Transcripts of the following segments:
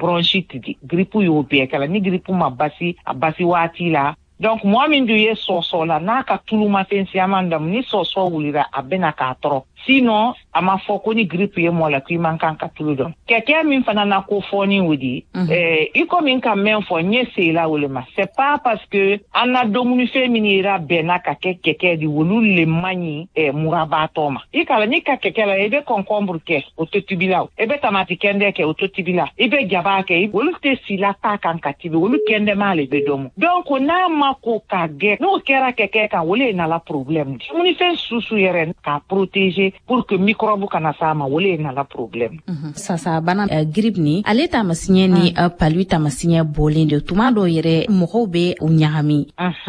bronchite di grippe yo be kala ni grippe ma basi abasi wati la donc moi min du ye so la na ka tuluma fensi amandam ni so wulira abena ka tro sinon ama foko ni grippe ye mo la ki man kan ka tuludo keke min fana na ko foni wudi iko min ka men fo nyese la wulema c'est pas parce que ana domunu feminira bena ka keke di wulul le mani muraba toma ikala ni ka keke la ebe concombre ke ototibila ebe tamati kende ke ototibila ebe jaba ke wulul te sila ta kan katibi wulul kende male be domo donc na ma ko ka ge no kera keke ka wole na la problème di muni fe susu yeren ka protéger pour que microbe kana sama wole na la problème sasa bana grippe ni ale ta masinye ni palu ta masinye bolende tuma do yere mo be unyahami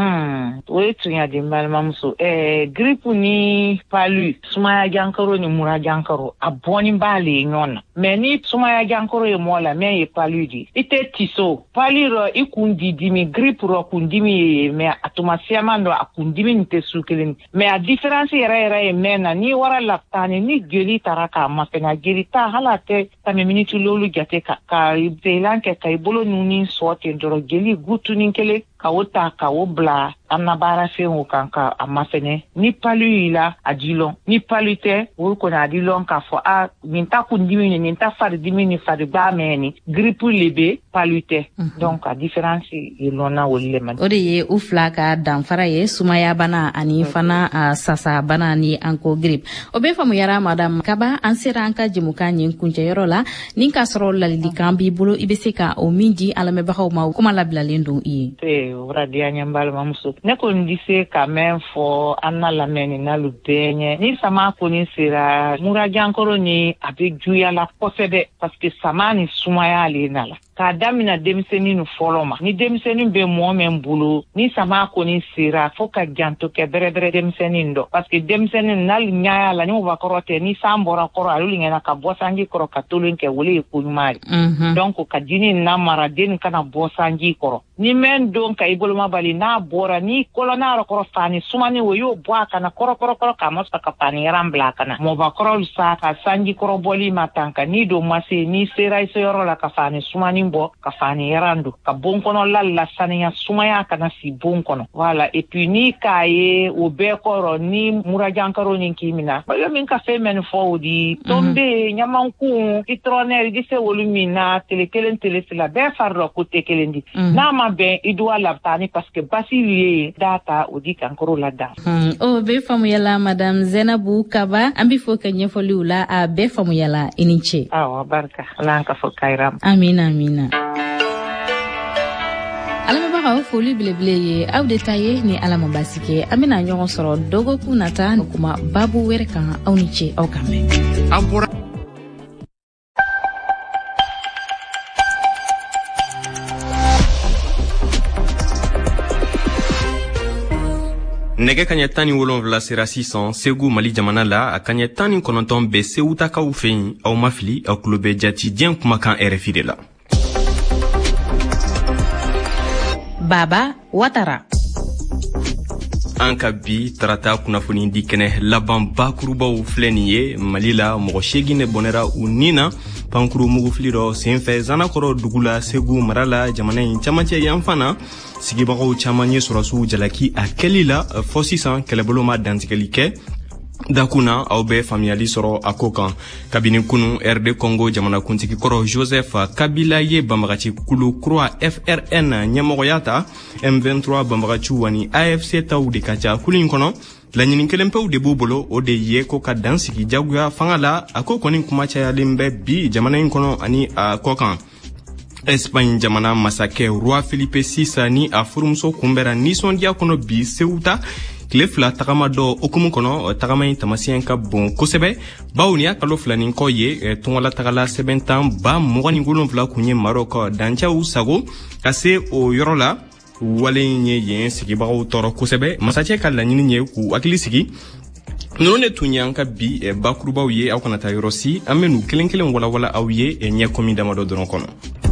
we tunya de malmamso grippe ni palu sumaya jankaro ni mura jankaro aboni bale nyona mais ni sumaya jankaro e mola mais e palu di ite tiso paliro ikundi dimi grippe ro kundimi mais atumasia mando akundimi nte sukelen mais a différence yere mena ni wara laptani ni geli taraka mafena geli ta halate tame minute lolu jate ka ibelan ke kay bolo nuni sote ndoro geli gutu ninkele kawota kawobla anabara fe kanka amafene ni palu ila adilon ni palute wo ko na adilon ka fo a minta kundimi ni minta far dimini far ba meni grippe lebe palute donc a différence ilona wolle man ode ye ufla ka danfara ye sumaya bana ani fana sasa bana ni anko grippe obe famu yara madam kaba ansera anka jimuka nyin kunje yoro la ninka soro la likambi bulu ibeseka o minji alame bahaw ma kuma labla lendo yi ora dia nyambal mamsu ne ko ndise ka men fo anna la meni na lubenye ni sama ko ni sira mura jankoro ni abi juya la posede parce que sama ni sumaya ali nala ka damina demiseni nu foloma ni demiseni be mo men bulu ni sama ko ni sira fo ka janto ke bere demiseni ndo parce que demiseni nal nyaaya la ni wa korote ni sambora koro aluli ngena ka bosangi koro ka tulun ke wuli ko nyumari donc ka dini na mara den kana bosangi koro ni men don ka iboloma bali na bora ni kolona koro fani sumani wo yo bwa kana koro ka mos ka fani rambla kana mo ba koro sa ka sangi koro boli matanka ni do masi ni sera iso yoro la ka fani sumani bo ka fani yarandu ka bonkono lalla saniya sumaya kana si bonkono voilà et puis ni kaye o be koro ni murajankaro ni kimina ba yo min ka fe men fo di tombe nyamanku itronel di se volumina telekelen telesila be farro ko tekelendi na ma ben idwa labtani parce que basi data o di kankoro la da o be famu yala madame Zenabu Kaba ambi fo kanye fo liula a be famu yala iniche awa barka lanka fo kairam amina alama baka foli bilebile ye aw detaye ni alama basike amina ɲɔgɔn sɔrɔ dogo kunata kuma babu wɛrɛ kan aw ni ce aw kan mɛn nɛgɛ kaɲɛ 17 sera 600 segu mali jamana la a kaɲɛ 19 bɛ sewutakaw fɛ yen aw ma fili aw tulo bɛ jati diɲɛ kumakan RFI de la Baba Watara an ka bi tarata kunnafoni di kɛnɛ laban bakurubaw filɛ nin ye mali la mɔgɔ 8 ne bɔnɛra u nina pankuru mugufili dɔ senfɛ zanakɔrɔ dugu la segu mara la jamana in camancɛ yan fana sigibagaw caman ye sɔrɔsiw jalaki a kɛli la fɔ sisan kɛlɛbolo ma dantigɛli kɛ dakuna aw bɛ faamuyali sɔrɔ a ko kan kabini kunu RD Congo jamanakuntigi kɔrɔ Joseph Kabila ye banbagaci kulu kura FRN ɲɛmɔgɔya ta M23 banbagaciw ani AFC taw de ka ca kulu in kɔnɔ laɲini kelen pew de b'u bolo o de ye ko ka dan sigi jagoya fanga la a ko kɔni kuma cayalen bɛ bi jamana in kɔnɔ ani a kɔ kan Espagne jamana masakɛ Roi Philippe VI ni a furumuso kunbɛra nisɔndiya kɔnɔ bi Ceuta tile fila tagama dɔ okumu kɔnɔ tagama in tamasiyɛn ka bon kosɛbɛ bawo ni a kalo filanin kɔ ye tungala tagala sɛbɛntan ba 27 kun ye Maroc dancɛw sago ka se o yɔrɔ la wale in ye yen sigibagaw tɔɔrɔ kosɛbɛ masacɛ ka laɲini ye k'u hakili sigi ninnu de tun ye an ka bi bakurubaw ye aw kana taa yɔrɔ si an bɛ n'u kelen kelen walawala aw ye ɲɛ komi damadɔ dɔrɔn kɔnɔ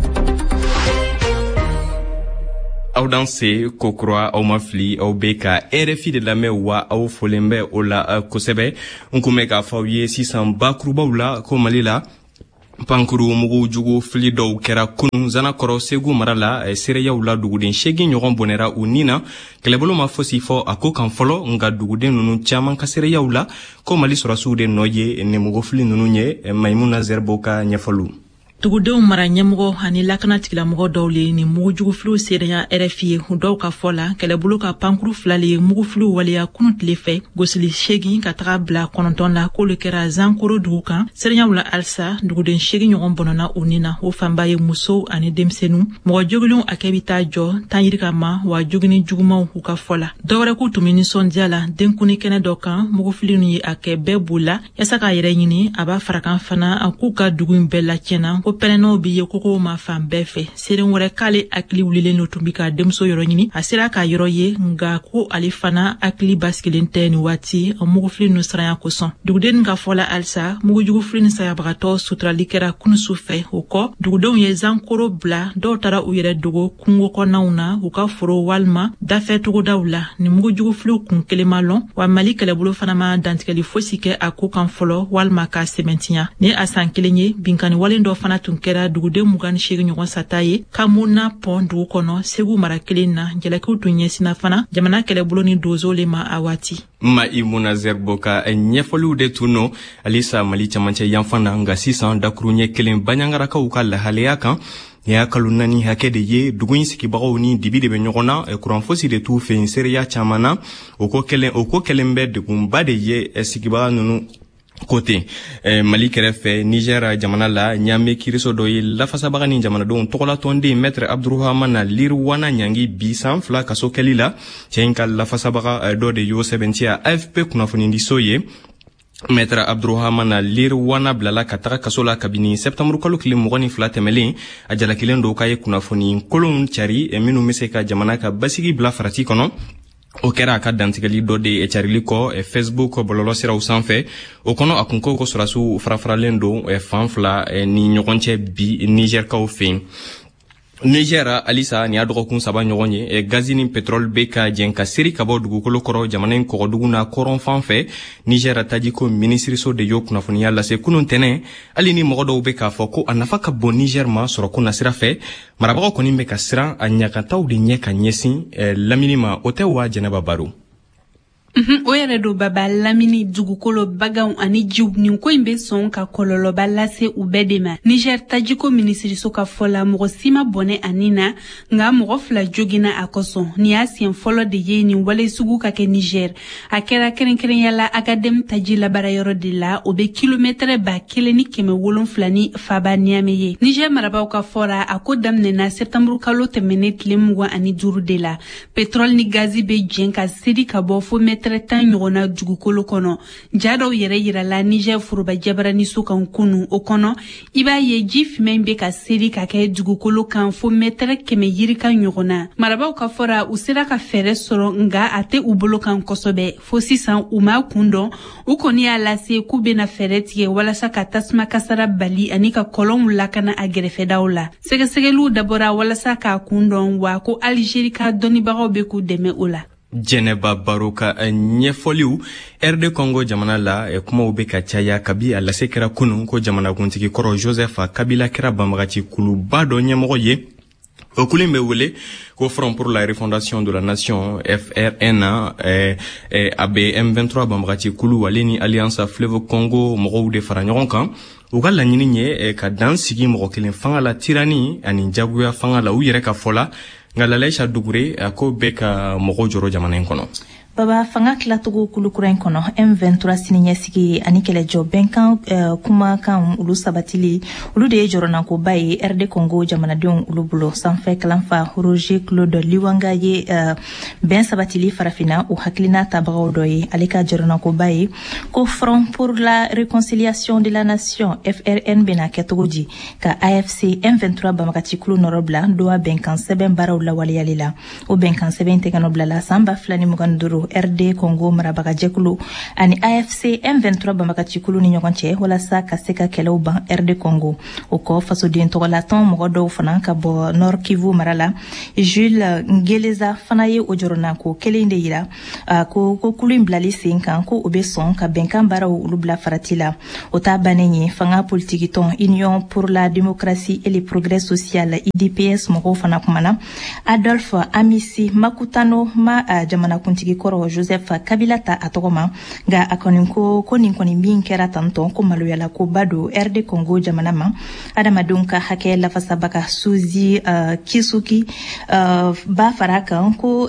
aw dan se kokura aw ma fili aw be ka RFI de lamɛn wa aw folen bɛ o la kosɛbɛ n kun bɛ k'a fɔ aw ye sisan bakurubaw la ko Mali la pankuru mugu jugu fili dɔw kɛra kunu zanakɔrɔ segu mara la seereyaw la duguden 8 ɲɔgɔn bɔnɛra u nin na kɛlɛbolo ma fosi fɔ a ko kan fɔlɔ nga duguden nunu caaman ka seereyaw la ko mali sɔrɔsiw de nɔ ye nemugu fili nunu ye maimuna zerbo ka ɲɛfɔlu. Dugudenw mara ɲɛmɔgɔ ani lakana tigilamɔgɔ dɔw le ni mugujugufiliw seereya RFI ye dɔw ka fɔ la kɛlɛbolo ka pankuru fila le ye mugufiliw waleya kunu tile fɛ gosili 8 ka taga bila 9 la k'olu kɛra zankoro dugu kan seereyaw la alisa duguden 8 ɲɔgɔn bɔnɔna u nin na o fanba ye musow ani denmisɛnninw mɔgɔ jogilenw a kɛ bi taa jɔ tan yirika ma wa jogini jugumaw u ka fɔ la dɔwɛrɛ k'u tun bɛ nisɔndiya la denkuni kɛnɛ dɔ kan mugufili nu ye a kɛ bɛɛ b'u la yasa k'a yɛrɛ ɲini a b'a farakan fana a k'u ka dugu in bɛɛ lacɛnna ko pɛrɛnɛw bi ye koko ma fan bɛɛ fɛ seeren wɛrɛ k'ale hakili wulilen no tun bi ka denmuso yɔrɔ ɲini a sera ka yɔrɔ ye nga ko ale fana hakili basigilen tɛ ni waati mugufili nu siranya kosɔn duguden ka fɔla alisa mugujugufili ni sayabagatɔ suturali kɛra kunusu fɛ o kɔ dugudenw ye zankoro bila dɔw tara u yɛrɛ dogo kungo kɔnɔnaw na u ka foro walima dafɛ togodaw la ni mugujugufiliw kun kelen ma lɔn wa mali kɛlɛbolo fana ma dantigɛli fosi kɛ a ko kan fɔlɔ walima ka sɛmɛntiya ni a san kelen ye binkani walen dɔ fana tun kɛra duguden 28 ɲɔgɔn sata ye kamuna pɔn dugu kɔnɔ segu mara kelen na jalakiw tun ɲɛsina fana jamana kɛlɛbolo ni dozo le ma a waati. Maimuna Zerbo ka ɲɛfɔliw de tun no alisa mali camancɛ yanfan na nga sisan dakuru ɲɛ kelen baɲangarakaw ka lahaleya kan ni y'a kalo 4 hakɛ de ye dugu in sigibagaw ni dibi de bɛ ɲɔgɔn na kuran fosi de t'u fɛ seereya caaman na o ko kelen bɛ degunba de ye sigibaga nunu kote mali kɛrɛfɛ Niger jamana la ɲame kiriso dɔ ye lafasabaga ni jamanadenw tɔgɔlatɔnden maître Abdurrahman Lirwana ɲangi bi san 2 kaso kɛli la cɛ in ka lafasabaga dɔ de y'o sɛbɛntiya AFP kunnafonidiso ye maître Abdurrahman Lirwana bilala ka taga kaso la kabini septembre kalo tile 22 tɛmɛlen a jalakilen dɔw ka ye kunnafoni kolonw cari minnu bɛ se ka jamana ka basigi bila farati kɔnɔ o kɛra a ka dantigɛli dɔ de carili kɔ Facebook bɔlɔlɔ siraw sanfɛ o kɔnɔ a kun ko sɔrɔsiw farafaralen don fan fila ni ɲɔgɔn cɛ bi Nigerkaw fɛ Niger alisa ni a dɔgɔkun 3 ɲɔgɔn ye gazi ni pétrole bɛ ka jɛn ka seri ka bɔ dugukolo kɔrɔ jamana in kɔgɔdugu na kɔrɔn fan fɛ Niger tajiko minisiriso de y'o kunnafoniya lase kunun tɛnɛ hali ni mɔgɔ dɔw bɛ k'a fɔ ko a nafa ka bon Niger ma sɔrɔ ko na sira fɛ marabagaw kɔni bɛ ka siran a ɲagataw de ɲɛ ka ɲɛsin lamini ma o tɛ wa Jɛnɛba Baro. O yɛrɛ do baba lamini dugukolo baganw ani jiw nin ko in bɛ sɔn ka kɔlɔlɔba lase u bɛɛ de ma Niger tajiko minisiriso ka fɔla mɔgɔ si ma bɔnɛ ani na nga mɔgɔ 2 jogina a kɔsɔn ni y'a siɲɛ fɔlɔ de ye nin wale sugu ka kɛ Niger a kɛra kɛrɛnkɛrɛnyala Agadem taji labarayɔrɔ de la o bɛ kilomètre 1700 ni Faba Niamey ye Niger marabaw ka fɔra a ko daminɛna septembre kalo tɛmɛnen tile 25 de la pétrole ni gazi bɛ jɛn ka seri ka bɔ fo mètre 10 ɲɔgɔnna dugukolo kɔnɔ ja dɔw yɛrɛ yirala Niger foroba jabarani so kan kunu o kɔnɔ i b'a ye ji fimɛn bɛ ka seri ka kɛ dugukolo kan fo mètre 100 yirika ɲɔgɔnna marabaw ka fɔra u sera ka fɛɛrɛ sɔrɔ nga a tɛ u bolo kan kosɛbɛ fo sisan u ma kun dɔn u kɔni y'a lase k'u bɛna fɛɛrɛ tigɛ walasa ka tasuma kasara bali ani ka kɔlɔnw lakana a gɛrɛfɛdaw la sɛgɛsɛgɛliw dabɔra walasa k'a kun dɔn wa ko Algérie ka dɔnnibagaw bɛ k'u dɛmɛ o la. Jɛnɛba Baro ka ɲɛfɔliw RD Congo jamana la kumaw bɛ ka caya kabi a lase kɛra kunun ko jamanakuntigi kɔrɔ Joseph Kabila kɛra banbagaci kuluba dɔ ɲɛmɔgɔ ye o kulu bɛ wele ko Front pour la refondation de la nation FRN a bɛ M23 banbagaci kulu ale ni Alliance Fleuve Congo mɔgɔw de fara ɲɔgɔn kan u ka laɲini ye ka dan sigi mɔgɔ kelen fanga la tirani ani jagoya fanga la u yɛrɛ ka fɔ la nga Lalaisha Dugure a ko bɛ ka mɔgɔ jɔrɔ jamana in kɔnɔ. Baba fanga kilatogo kulukura in kɔnɔ M23 siniɲɛsigi ani kɛlɛjɔ bɛnkan kumakan olu sabatili olu de ye jɔrɔnakoba ye RD Congo jamanadenw olu bolo sanfɛ kalanfa Roger Claude Liwanga ye bɛn sabatili farafina o hakilina tabagaw dɔ ye ale ka jɔrɔnakoba ye ko Front pour la réconciliation de la nation FRN bena kɛtogo di ka AFC M23 banbagaci kulu nɔrɔ bila doa bɛnkan sɛbɛn baaraw lawaleyali la o bɛnkan sɛbɛn tɛ ka nɔ bila la san 2025 bado RD Congo marabagajekulu ani AFC M23 bambakacikulu ni ɲɔgɔn cɛ walasa ka se ka kɛlɛw ban RD Congo o kɔ fasoden tɔgɔlatɔn mɔgɔ dɔw fana ka bɔ Nord Kivu mara la Jules Ngeleza fana ye o jɔrɔna ko kelen de yira ko kulu in bilali sen kan ko o be sɔn ka bɛnkan baaraw olu bila farati la o ta bannen ye fanga politiki tɔn Union pour la démocratie et le progrès social IDPS mɔgɔw fana kumana Adolphe Amisi Makutano ma jamanakuntigi kɔrɔ Joseph Kabila ta a tɔgɔ ma nga a kɔni ko nin kɔni min kɛra tantɔn ko maloyala ko ba do RD Congo jamana ma adamadenw ka hakɛ lafasabaga Suzi Kisuki ba fara kan ko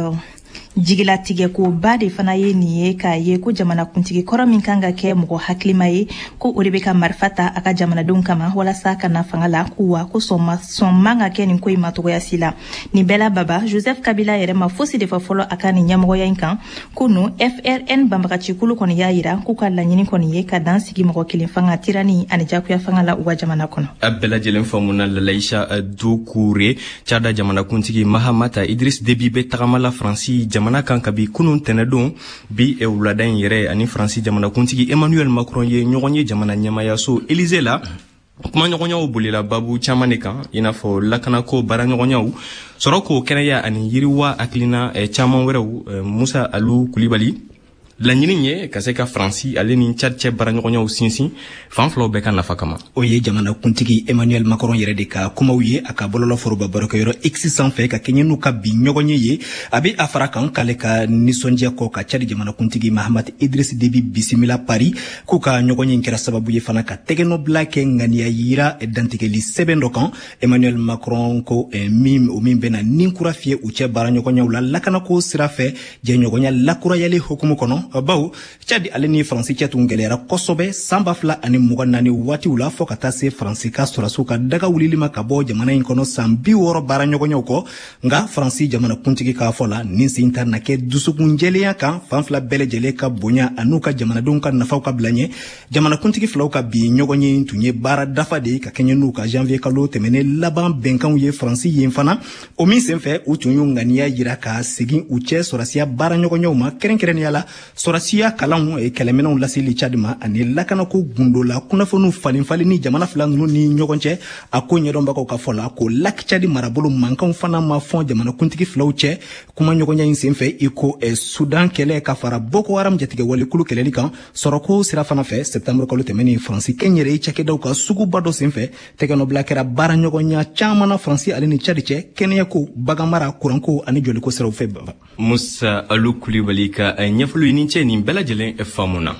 jigilatigɛ ko ba de fana ye nin ye k'a ye ko jamanakuntigi kɔrɔ min kan ka kɛ mɔgɔ hakilima ye ko o de bɛ ka marifa ta a ka jamanadenw kama walasa ka na fanga la ko wa ko sɔn man ka kɛ nin ko in ma cogoya si la nin bɛɛ la baba Joseph Kabila yɛrɛ ma fosi de fɔ fɔlɔ a ka nin ɲɛmɔgɔya in kan ko no FRN banbagacikulu kɔni y'a yira k'u ka laɲini kɔni ye ka dan sigi mɔgɔ kelen fanga tirani ani jakuya fanga la u ka jamana kɔnɔ a bɛɛ lajɛlen faamuna Lalaisha Dukure Tchada jamanakuntigi Mahamata Idriss Déby bɛ tagama la Faransi jamana kan kabi kunun tɛnɛdon bi wulada in yɛrɛ ani Faransi jamanakuntigi Emmanuel Macron ye ɲɔgɔn ye jamana ɲɛmayaso Élysée la kuma ɲɔgɔnyaw bolila babu caman de kan i n'a fɔ lakanako baara ɲɔgɔnyaw sɔrɔ k'o kɛnɛya ani yiriwa hakilina caman wɛrɛw Musa Alu Kulibali laɲini ye ka se ka Faransi ale ni Tchad cɛ baaraɲɔgɔnyaw sinsin fan filaw bɛɛ ka nafa kama o ye jamanakuntigi Emmanuel Macron yɛrɛ de ka kumaw ye a ka bɔlɔlɔ foroba barokɛyɔrɔ X sanfɛ ka kɛɲɛ n'u ka bi ɲɔgɔn ye a bɛ a fara kan k'ale ka nisɔndiya kɔ ka Tchad jamanakuntigi Mahamat Idriss Déby bisimila Paris k'u ka ɲɔgɔn ye kɛra sababu ye fana ka tɛgɛnɔbila kɛ ŋaniya yira dantigɛli sɛbɛn dɔ kan Emmanuel Macron ko min bɛna ninkura fiyɛ u cɛ baaraɲɔgɔnyaw la lakanako sira fɛ jɛɲɔgɔnya lakurayali hukumu kɔnɔ bawo Tchad ale ni Faransi cɛ tun gɛlɛyara kosɛbɛ san 2024 waatiw la fɔ ka taa se Faransi ka sɔrɔsiw ka daga wulili ma ka bɔ jamana in kɔnɔ san 60 baaraɲɔgɔnyaw kɔ nka Faransi jamanakuntigi k'a fɔ la nin sen ta na kɛ dusukunjɛlenya kan fan fila bɛɛ lajɛlen ka bonya a n'u ka jamanadenw ka nafaw ka bila ɲɛ jamanakuntigi filaw ka bi ɲɔgɔn ye tun ye baara dafa de ka kɛɲɛ n'u ka janvier kalo tɛmɛnen laban bɛnkanw ye Faransi yen fana o min senfɛ u tun y'u ŋaniya yira ka segin u cɛ sɔrɔsiya baaraɲɔgɔnyaw ma kɛrɛnkɛrɛnnenya la sɔrɔsiya kalanw kɛlɛminɛw laseli Tchad ma ani lakanako gundo la kunnafoniw falen ni jamana fila ninnu ni ɲɔgɔn cɛ a ko ɲɛdɔnbagaw ka fɔ la ko lac Tchad marabolo mankanw fana ma fɔn jamanakuntigi filaw cɛ kuma ɲɔgɔnya in senfɛ i ko Sudan kɛlɛ ka fara Boko Haram jatigɛ walikulu kɛlɛli kan sɔrɔko sira fana fɛ septembre kalo tɛmɛnen Faransi kɛnyɛrɛye cakɛdaw ka suguba dɔ senfɛ tɛgɛnɔbila kɛra baaraɲɔgɔnya caman na Faransi ale ni Tchad cɛ kɛnɛyako baganmara kuranko ani jɔliko siraw fɛ baba Musa Alu Kulibali ka ɲɛfɔli ni cɛ nin bɛɛ lajɛlen faamuna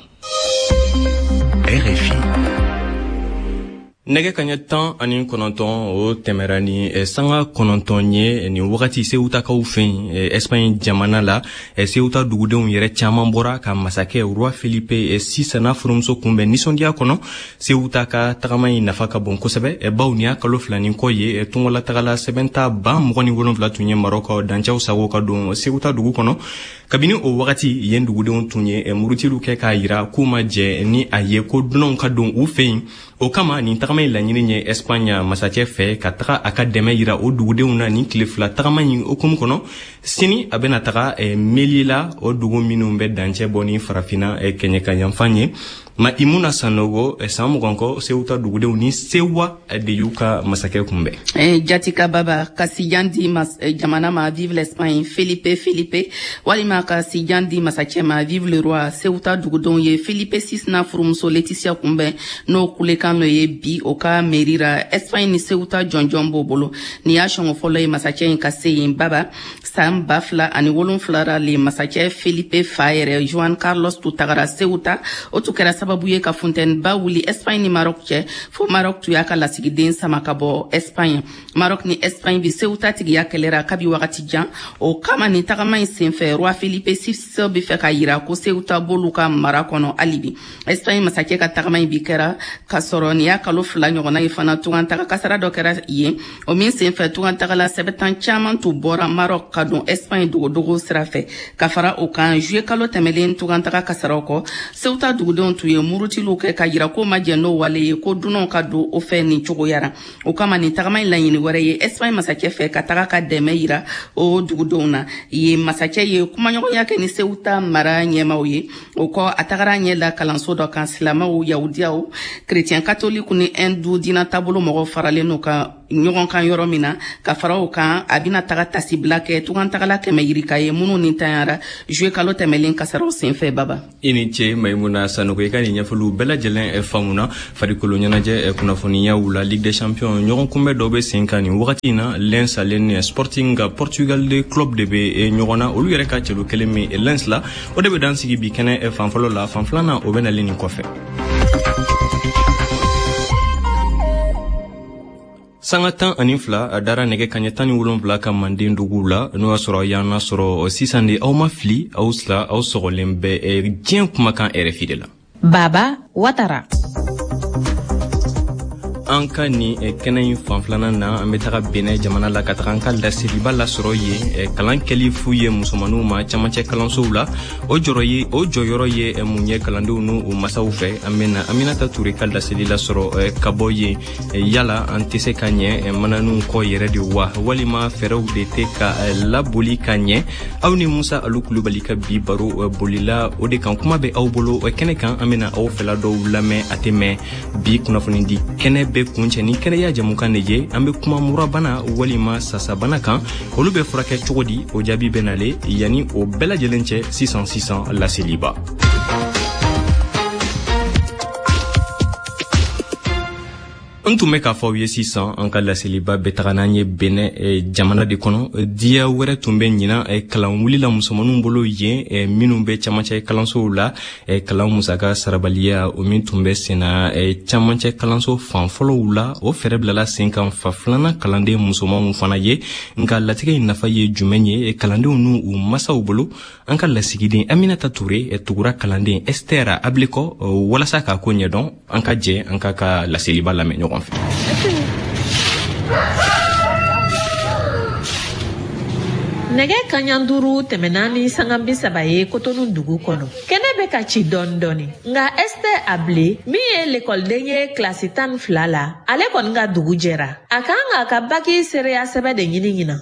RFI nɛgɛ kaɲɛ 19 o tɛmɛra ni sanga 9 ye ni wagati Seutakaw fɛ Espagne jamana la Seuta dugudenw yɛrɛ caman bɔra ka masakɛ Roi Felipe VI n'a furumuso kunbɛn nisɔndiya kɔnɔ Seuta ka tagama in nafa ka bon kosɛbɛ baw ni kalo filanin kɔ ye tungola tagala sɛbɛnta 27 tun ye Maroc dancɛw sago ka don Seuta dugu kɔnɔ kabini o wagati yen dugudenw tun ye murutilu kɛ k'a yira k'u ma jɛ ni a ye ko dunanw ka don u fɛ yen o kama nin tagama in laɲini ye Espagne masakɛ fɛ ka taga a ka dɛmɛ yira o dugudenw na nin tile fila tagama in okumu kɔnɔ sini a bɛna taga Meli la o dugu minnu bɛ dancɛ bɔ ni farafina kɛɲɛ ka yanfan ye ma Imuna Sanogo san mugan kɔ Seuta dugudenw ni sewa de y'u ka masakɛ kunbɛn Jatika Baba ka sijan di jamana ma vive l'Espagne Felipe walima ka sijan di masakɛ ma vive le roi Seuta dugudenw ye Felipe VI n'a furumuso Leticia kunbɛn n'o kulekan dɔ ye bi o ka merira Espagne ni Seuta jɔnjɔn b'o bolo ni y'a sɔngɔ fɔlɔ ye masakɛ in ka se yen baba san 2007 ra le masakɛ Felipe fa yɛrɛ Juan Carlos tu tagara Seuta o tu kɛra sababu ye ka funtɛniba wuli Espagne ni Maroc cɛ fo Maroc tu y'a ka lasigiden sama ka bɔ Espagne Maroc ni Espagne bi Seuta tigiya kɛlɛra kabi wagati jan o kama ni tagama in senfɛ Roi Felipe VI bɛ fɛ ka yira ko Seuta b'olu ka mara kɔnɔ halibi Espagne masakɛ ka tagama in bi kɛra ka sɔrɔ ni y'a kalo 2 ɲɔgɔnna ye fana tugantaga kasara dɔ kɛra yen o min senfɛ tugantagala sɛbɛtan caman tu bɔra Maroc ka don Espagne dogodogo sira fɛ ka fara o kan juillet kalo tɛmɛlen tugantaga kasaraw kɔ Seuta dugudenw tu ye murutilu kɛ ka yira ko ma jɛ n'o wale ye ko dunanw ka don o fɛ nin cogoyara o kama nin tagama in laɲini wɛrɛ ye Espagne masakɛ fɛ ka taga ka dɛmɛ yira o dugudenw na ye masakɛ ye kumaɲɔgɔnya kɛ ni Ceuta mara ɲɛmaw ye o kɔ a tagara ɲɛ la kalanso dɔ kan silamɛw yahudiyaw chrétien catholique ni hindu diina taabolo mɔgɔw faralen n'u ka ɲɔgɔn kan yɔrɔ min na ka fara o kan a bɛna taga tasibila kɛ tugantagala kɛmɛ yirika ye minnu ni tanyara juillet kalo tɛmɛlen kasaraw senfɛ baba i ni ce Maimuna Sanogo i ka nin ɲɛfɔliw bɛɛ lajɛlen faamuna farikolo ɲɛnajɛ kunnafoniyaw la Ligue des Champions ɲɔgɔn kunbɛ dɔ bɛ sen kan nin wagati in na Lens ale ni Sporting Portugal de club de bɛ ɲɔgɔn na olu yɛrɛ ka cɛlu kelen min Lens la o de bɛ dan sigi bi kɛnɛ fanfɔlɔ la fanfilanan o bɛ nalen nin kɔfɛ. Sanga 12 a dara nɛgɛ kaɲɛ 17 ka Manden dugu la n'o y'a sɔrɔ y'an sɔrɔ sisan de aw ma fili aw sɔgɔlen bɛ diɲɛ kumakan RFI de la. Baba Watara. An ka ni kɛnɛ in fanfilanan na an bɛ taga Benin jamana la ka taga an ka laseliba lasɔrɔ ye kalan kɛli fu ye musomaninw ma camancɛ kalansow la o jɔyɔrɔ ye mun ye kalandenw n'u masaw fɛ an bɛna Aminata Ture ka laseli lasɔrɔ ka bɔ ye yala an tɛ se ka ɲɛ mananinw kɔ yɛrɛ de wa walima fɛɛrɛw de tɛ ka laboli ka ɲɛ aw ni Musa Alu Kulubali ka bi baro bolila o de kan kuma bɛ aw bolo kɛnɛ kan an bɛna aw fɛla dɔw lamɛn a tɛ mɛn bi kunnafoni di kɛnɛ bɛ kuncɛ ni kɛnɛya jamukan de ye an bɛ kuma murabana walima sasabana kan olu bɛ furakɛ cogo di o jaabi bɛ nale yani o bɛɛ lajɛlen cɛ sisan laseliba. An tun bɛ k'a fɔ aw ye sisan an ka laseliba bɛ taga n'an ye Benin jamana de kɔnɔ diya wɛrɛ tun bɛ ɲina kalan wulila musomaninw bolo yen minnu bɛ camancɛ kalansow la kalan musaka sarabaliya o min tun bɛ senna camancɛ kalanso fanfɔlɔw la o fɛrɛ bilala sen kan filanan kalanden musomanw fana ye nka latigɛ in nafa ye jumɛn ye kalandenw n'u masaw bolo an ka lasigiden Aminata Ture tugura kalanden Esther Ablekɔ walasa k'a ko ɲɛdɔn an ka jɛ an ka laseliba lamɛn ɲɔgɔn fɛ. Nɛgɛ kaɲa 5 tɛmɛna ni sanga 30 ye Kotonu dugu kɔnɔ. Kɛnɛ bɛ ka ci dɔɔni nka Esther Able min ye l'école ye classe 12 la ale kɔni ka dugu jɛra a kan k'a ka baki sereya sɛbɛ de ɲini.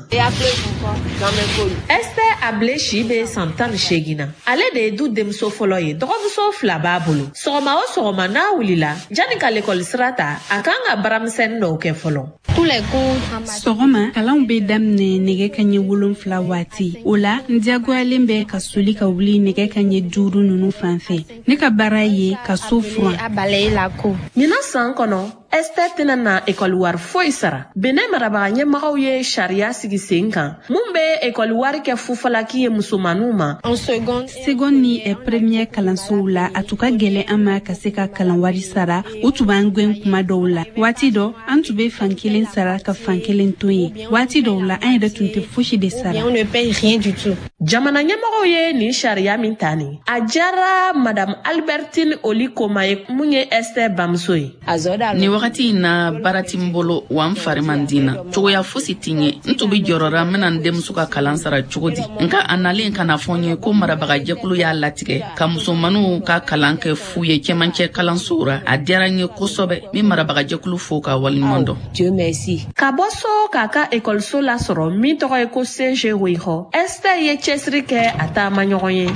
Esther Able si bɛ san 18 na ale de ye du denmuso fɔlɔ ye dɔgɔmuso 2 b'a bolo sɔgɔma o sɔgɔma n'a wulila jani ka l'école sira ta a kan ka baramisɛnnin dɔw kɛ fɔlɔ. Sɔgɔma kalanw bɛ daminɛ nɛgɛ kaɲɛ 7 waati o la n diyagoyalen bɛ ka soli ka wuli nɛgɛ kaɲɛ 5 ninnu fanfɛ ne ka baara ye ka so furan. Ɲinan san kɔnɔ Esther tɛna na école wari foyi sara. Benin marabaga ɲɛmɔgɔw ye sariya sigi sen kan mun bɛ école wari kɛ fufalaki ye musomaninw ma. Seconde ni première kalansow la a tun ka gɛlɛn an ma ka se ka kalan wari sara o tun b'an gɛn kuma dɔw la waati dɔ an tun bɛ fan kelen sara ka fan kelen to ye waati dɔw la an yɛrɛ tun tɛ fosi de sara. Jamana ɲɛmɔgɔw ye nin sariya min ta nin a diyara Madame Albertine Oli Koma ye mun ye Esther bamuso ye. Ni wagati in na baara ti n bolo wa n fari man di na cogoya fosi ti n ye n tun bɛ jɔrɔra n bɛna n denmuso ka kalan sara cogo di nka a nalen ka na fɔ n ye ko marabagajɛkulu y'a latigɛ ka musomaninw ka kalan kɛ fu ye cɛmancɛ kalansow ra a diyara n ye kosɛbɛ min marabagajɛkulu fo ka waleɲuman dɔn. Ka bɔ so k'a ka ekɔliso lasɔrɔ min tɔgɔ ye ko CG Weyhɔ Esther ye cɛsiri kɛ a taama ɲɔgɔn ye.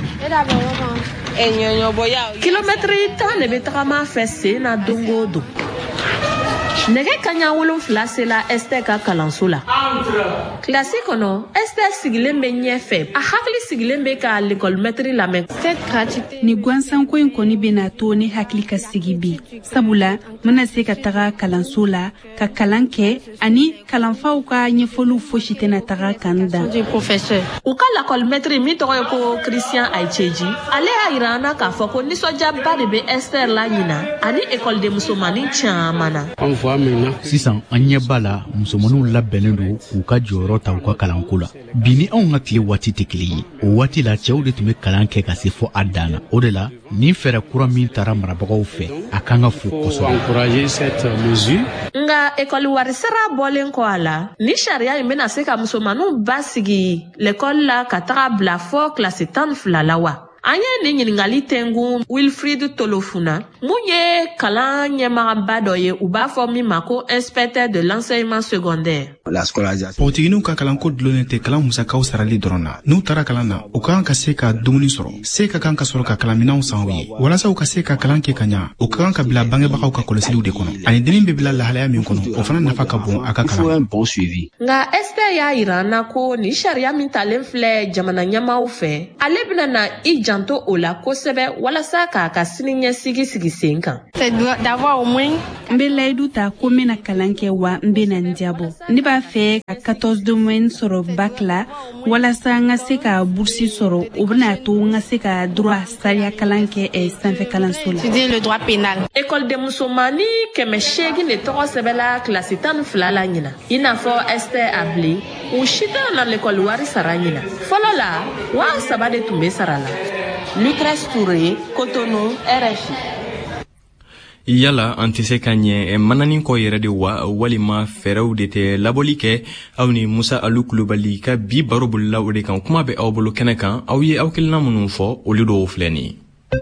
Kilomɛtiri 10 de bɛ tagama fɛ sen na don o don. Nɛgɛ kaɲa 7 sela Esther ka kalanso la. Kilasi kɔnɔ Esther sigilen bɛ ɲɛfɛ a hakili sigilen bɛ ka l'école maître lamɛn. Ni gansanko in kɔni bɛna to ne hakili ka sigi bi sabula mana se ka taga kalanso la ka kalan kɛ ani kalanfaw ka ɲɛfɔliw fosi tɛna taga kan da. U ka l'école maître min tɔgɔ ye ko Christian Aicheji ale y'a yira an na k'a fɔ ko nisɔndiyaba de bɛ Esther la ɲina ani école de musomanin caman na. Sisan an ɲɛ b'a la musomaninw labɛnnen don k'u ka jɔyɔrɔ ta u ka kalanko la bi ni anw ka tile waati tɛ kelen ye o waati la cɛw de tun bɛ kalan kɛ ka se fɔ a dan na o de la ni fɛɛrɛ kura min taara marabagaw fɛ a kan ka fo kosɛbɛ. Nka école wari sara bɔlen kɔ a la ni sariya in bɛna se ka musomaninw basigi l'école la ka taga bila fɔ classe 12 la wa an ye nin ɲiningali tɛngu Wilfried Tolofuna mun ye kalan ɲɛmagaba dɔ ye u b'a fɔ min ma ko inspecteur de l'enseignement secondaire. Pɔgɔtigininw ka kalanko dulonnen tɛ kalan musakaw sarali dɔrɔn na. N'u taara kalan na u ka kan ka se ka dumuni sɔrɔ, se ka kan ka sɔrɔ ka kalanminɛnw san u ye. Walasa u ka se ka kalan kɛ ka ɲa, u ka kan ka bila bangebagaw ka kɔlɔsiliw de kɔnɔ. Ani deni bɛ bila lahalaya min kɔnɔ, o fana nafa ka bon a ka kalan. Nga expert y'a yira an na ko ni sariya min talen filɛ jamana ɲɛmaaw fɛ, ale bɛna na I janto o la kosɛbɛ walasa k'a ka siniɲɛsigi sigi sen kan. N bɛ layidu ta ko n bɛna kalan kɛ wa n bɛna n jabɔ. Ne b'a fɛ ka 14 domaine sɔrɔ bac la walasa n ka se ka bourse sɔrɔ o bɛna to n ka se ka droit sariya kalan kɛ sanfɛ kalanso la. École de musomani 800 de tɔgɔ sɛbɛla kilasi 12 la ɲina. I n'a fɔ Esther Ablé u si tɛ na l'école wari sara ɲina. Fɔlɔ la 300 de tun bɛ sara la. Lucrèce Touré, Cotonou, RFI. Yala an tɛ se ka ɲɛ manani kɔ yɛrɛ de wa walima fɛɛrɛw de tɛ labɔli kɛ aw ni Musa Alu Kulubali ka bi baro bolila o de kan kuma bɛ aw bolo kɛnɛ kan aw ye aw kilina minnu fɔ olu dɔw filɛ ni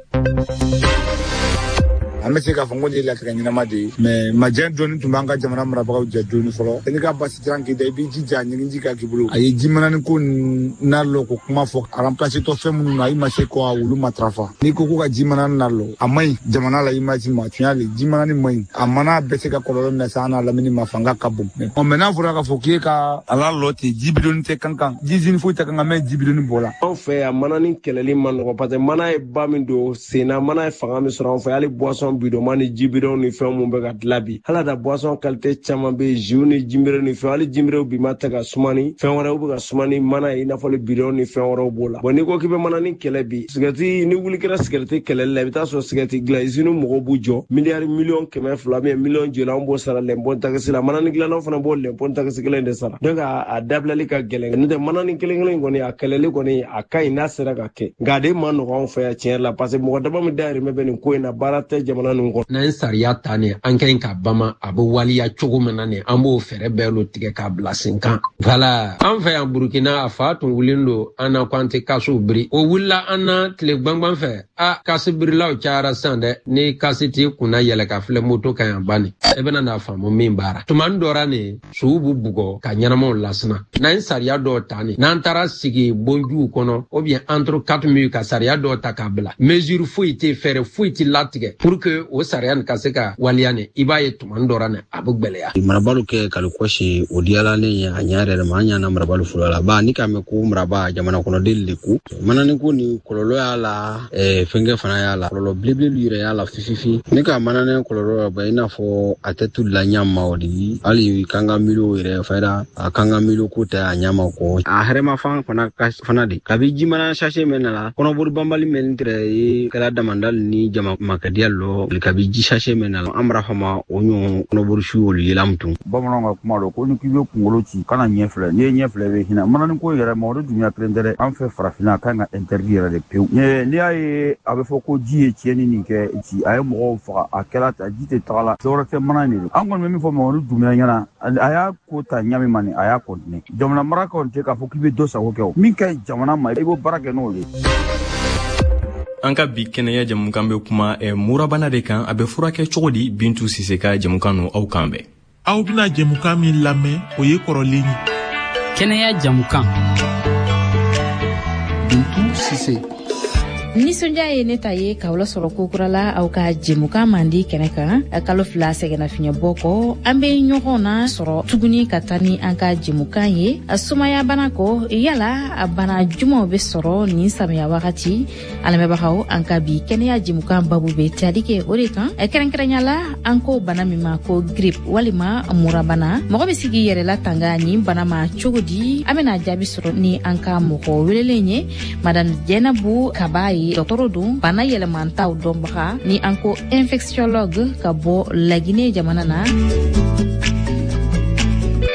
an bɛ se k'a fɔ n ko de ye latigɛ ɲɛnama de ye mais majɛ dɔɔni tun b'an ka jamana marabagaw jɛ dɔɔni fɔlɔ n'i ka basi tiran k'i da I b'i jija ɲɛgɛnji ka k'i bolo a ye jimanani ko nalɔ ko kuma fɔ a remplacer tɔ fɛn minnu na I ma se kɔ olu matarafa n'i ko ka jimanani nalɔ a man ɲi jamana la image ma tiɲɛ le jimanani man ɲi a mana bɛ se ka kɔlɔlɔ minɛ sa an n'a lamini ma fanga ka bon mais n'a fɔra k'a fɔ k'e ka a lalɔ ten ji bidɔni tɛ kan kan ji zini foyi tɛ kan kan mɛ ji bidɔni bɔ la anw fɛ yan manani kɛlɛli ma nɔgɔ parce que mana ye ba min don senna mana ye fanga min sɔrɔ anw fɛ hali boisson bidon ni jibidon ni fɛn mun bɛ ka dilan bi hala da boisson qualité caman bɛ jus ni jimere ni fɛn hali jimere bi ma ta ka sumani fɛn wɛrɛw bɛ ka sumani mana ye I n'a fɔ bidon ni fɛn wɛrɛw b'o la bon n'i ko k'i bɛ manani kɛlɛ bi sigɛrɛti ni wuli kɛra sigɛrɛti kɛlɛli la I bɛ taa sɔrɔ sigɛrɛti dilan usine mɔgɔw b'u jɔ miliyari miliyɔn 200 miliyɔn joli an b'o sara lɛnpɔn taxi la manani dilannaw fana b'o lɛnpɔn taxi kelen de sara donc a dabilali ka gɛlɛn n'o tɛ manani kelen kɔni a kɛlɛli kɔni a ka ɲi n'a sera ka kɛ nka a de ma nɔgɔ anw fɛ yan tiɲɛ la parce que mɔgɔ dama min dayirimɛ bɛ nin ko in na baara tɛ jamana ninnu kɔnɔ n'an sariya ta ne an ka ɲi ka bama a bɛ waliya cogo min na ne an b'o fɛɛrɛ bɛɛ lo tigɛ k'a bila sen kan voilà an fɛ yan Burukina a fa tun wulilen don an na ko an tɛ kasiw biri o wulila an na tile gbangban fɛ kasi birilaw cayara sisan dɛ ni kasi t'i kunna yɛlɛ ka filɛ moto kan yan bani I bɛna n'a faamu min baara tuma n dɔra ne suw b'u bugɔ ka ɲɛnamaw lasina n'an sariya dɔw ta ne n'an taara sigi bonjuw kɔnɔ ou bien entre 4 mille ka sariya dɔw ta k'a bila mesure foyi tɛ fɛɛrɛ foyi tɛ latigɛ pour que o sariya nin ka se ka waliya ne I b'a ye tuma n dɔra ne a bɛ gwɛlɛya marabalo kɛ kalikɔsi o diyala ne ye a ɲɛ yɛrɛ ma an ɲana marabalo fɔlɔ la ba ni ka mɛn ko maraba jamana kɔnɔden de ko manani ko ni kɔlɔlɔ y'a la fɛnkɛ fana y'a la kɔlɔlɔ belebele yɛrɛ y'a la fififi ne ka manani kɔlɔlɔ ba I n'a fɔ a tɛ tu la ɲama o de hali kanga milo yɛrɛ fɛra a kanga milo ko tɛ a ɲama kɔ a hɛrɛma fan fana de kabi jimana sachet mɛn la kɔnɔbori banbali mɛn tɛrɛ ye kɛra damandali ni jama makadiya lɔ kabi ji sachet mɛn la an bara fama o ɲɔgɔn kɔnɔbori su olu yelam tun bamananw ka kuma lo ko ni k'i bɛ kunkolo ci kana ɲɛ filɛ n'i ye ɲɛ filɛ bɛ hinɛ manani ko yɛrɛ ma o de dunya kelen tɛ dɛ an fɛ farafinna kan ka interdit yɛrɛ de pewu n'i y'a ye a bɛ fɔ ko ji ye tiɲɛni nin kɛ ci a ye mɔgɔw faga a kɛra ta ji tɛ taga la dɔwɛrɛ tɛ mana de don an kɔni bɛ min fɔ Mamadu Dunbiya ɲɛna a y'a ko ta ɲami ma nin a y'a continuer jamana mara kɔni tɛ k'a fɔ k'i bɛ dɔ sago kɛ o min ka ɲi jamana ma I b'o baara kɛ n'o ye an ka bi kɛnɛya jamukan bɛ kuma murabana de kan a bɛ furakɛ cogo di Bintu Sise ka jamukan no aw kan bɛɛ aw bɛna jamukan min lamɛn o ye kɔrɔlen ye kɛnɛya jamukan Bintu Sise nisɔndiya ye ne ta ye k'aw lasɔrɔ kokura la aw ka jɛmukan mandi kɛnɛ kan kalo 2 sɛgɛnna fiɲɛbɔ kɔ an bɛ ɲɔgɔn na sɔrɔ tuguni ka taa ni an ka jɛmukan ye sumaya bana kɔ yala a bana jumaw bɛ sɔrɔ nin samiya wagati a lamɛnbagaw an ka bi kɛnɛya jɛmukan babu bɛ tali kɛ o de kan kɛrɛnkɛrɛnya la an ko bana min ma ko grippe walima murabana mɔgɔ bɛ sigi yɛrɛ la tanga nin bana ma cogo di an bɛna jaabi sɔrɔ ni an ka mɔgɔ welelen ye madame Jɛnabu Kaba ye dɔgɔtɔrɔ don bana yɛlɛmantaw dɔnbaga ni an ko infectiologue ka bɔ Laginɛ jamana na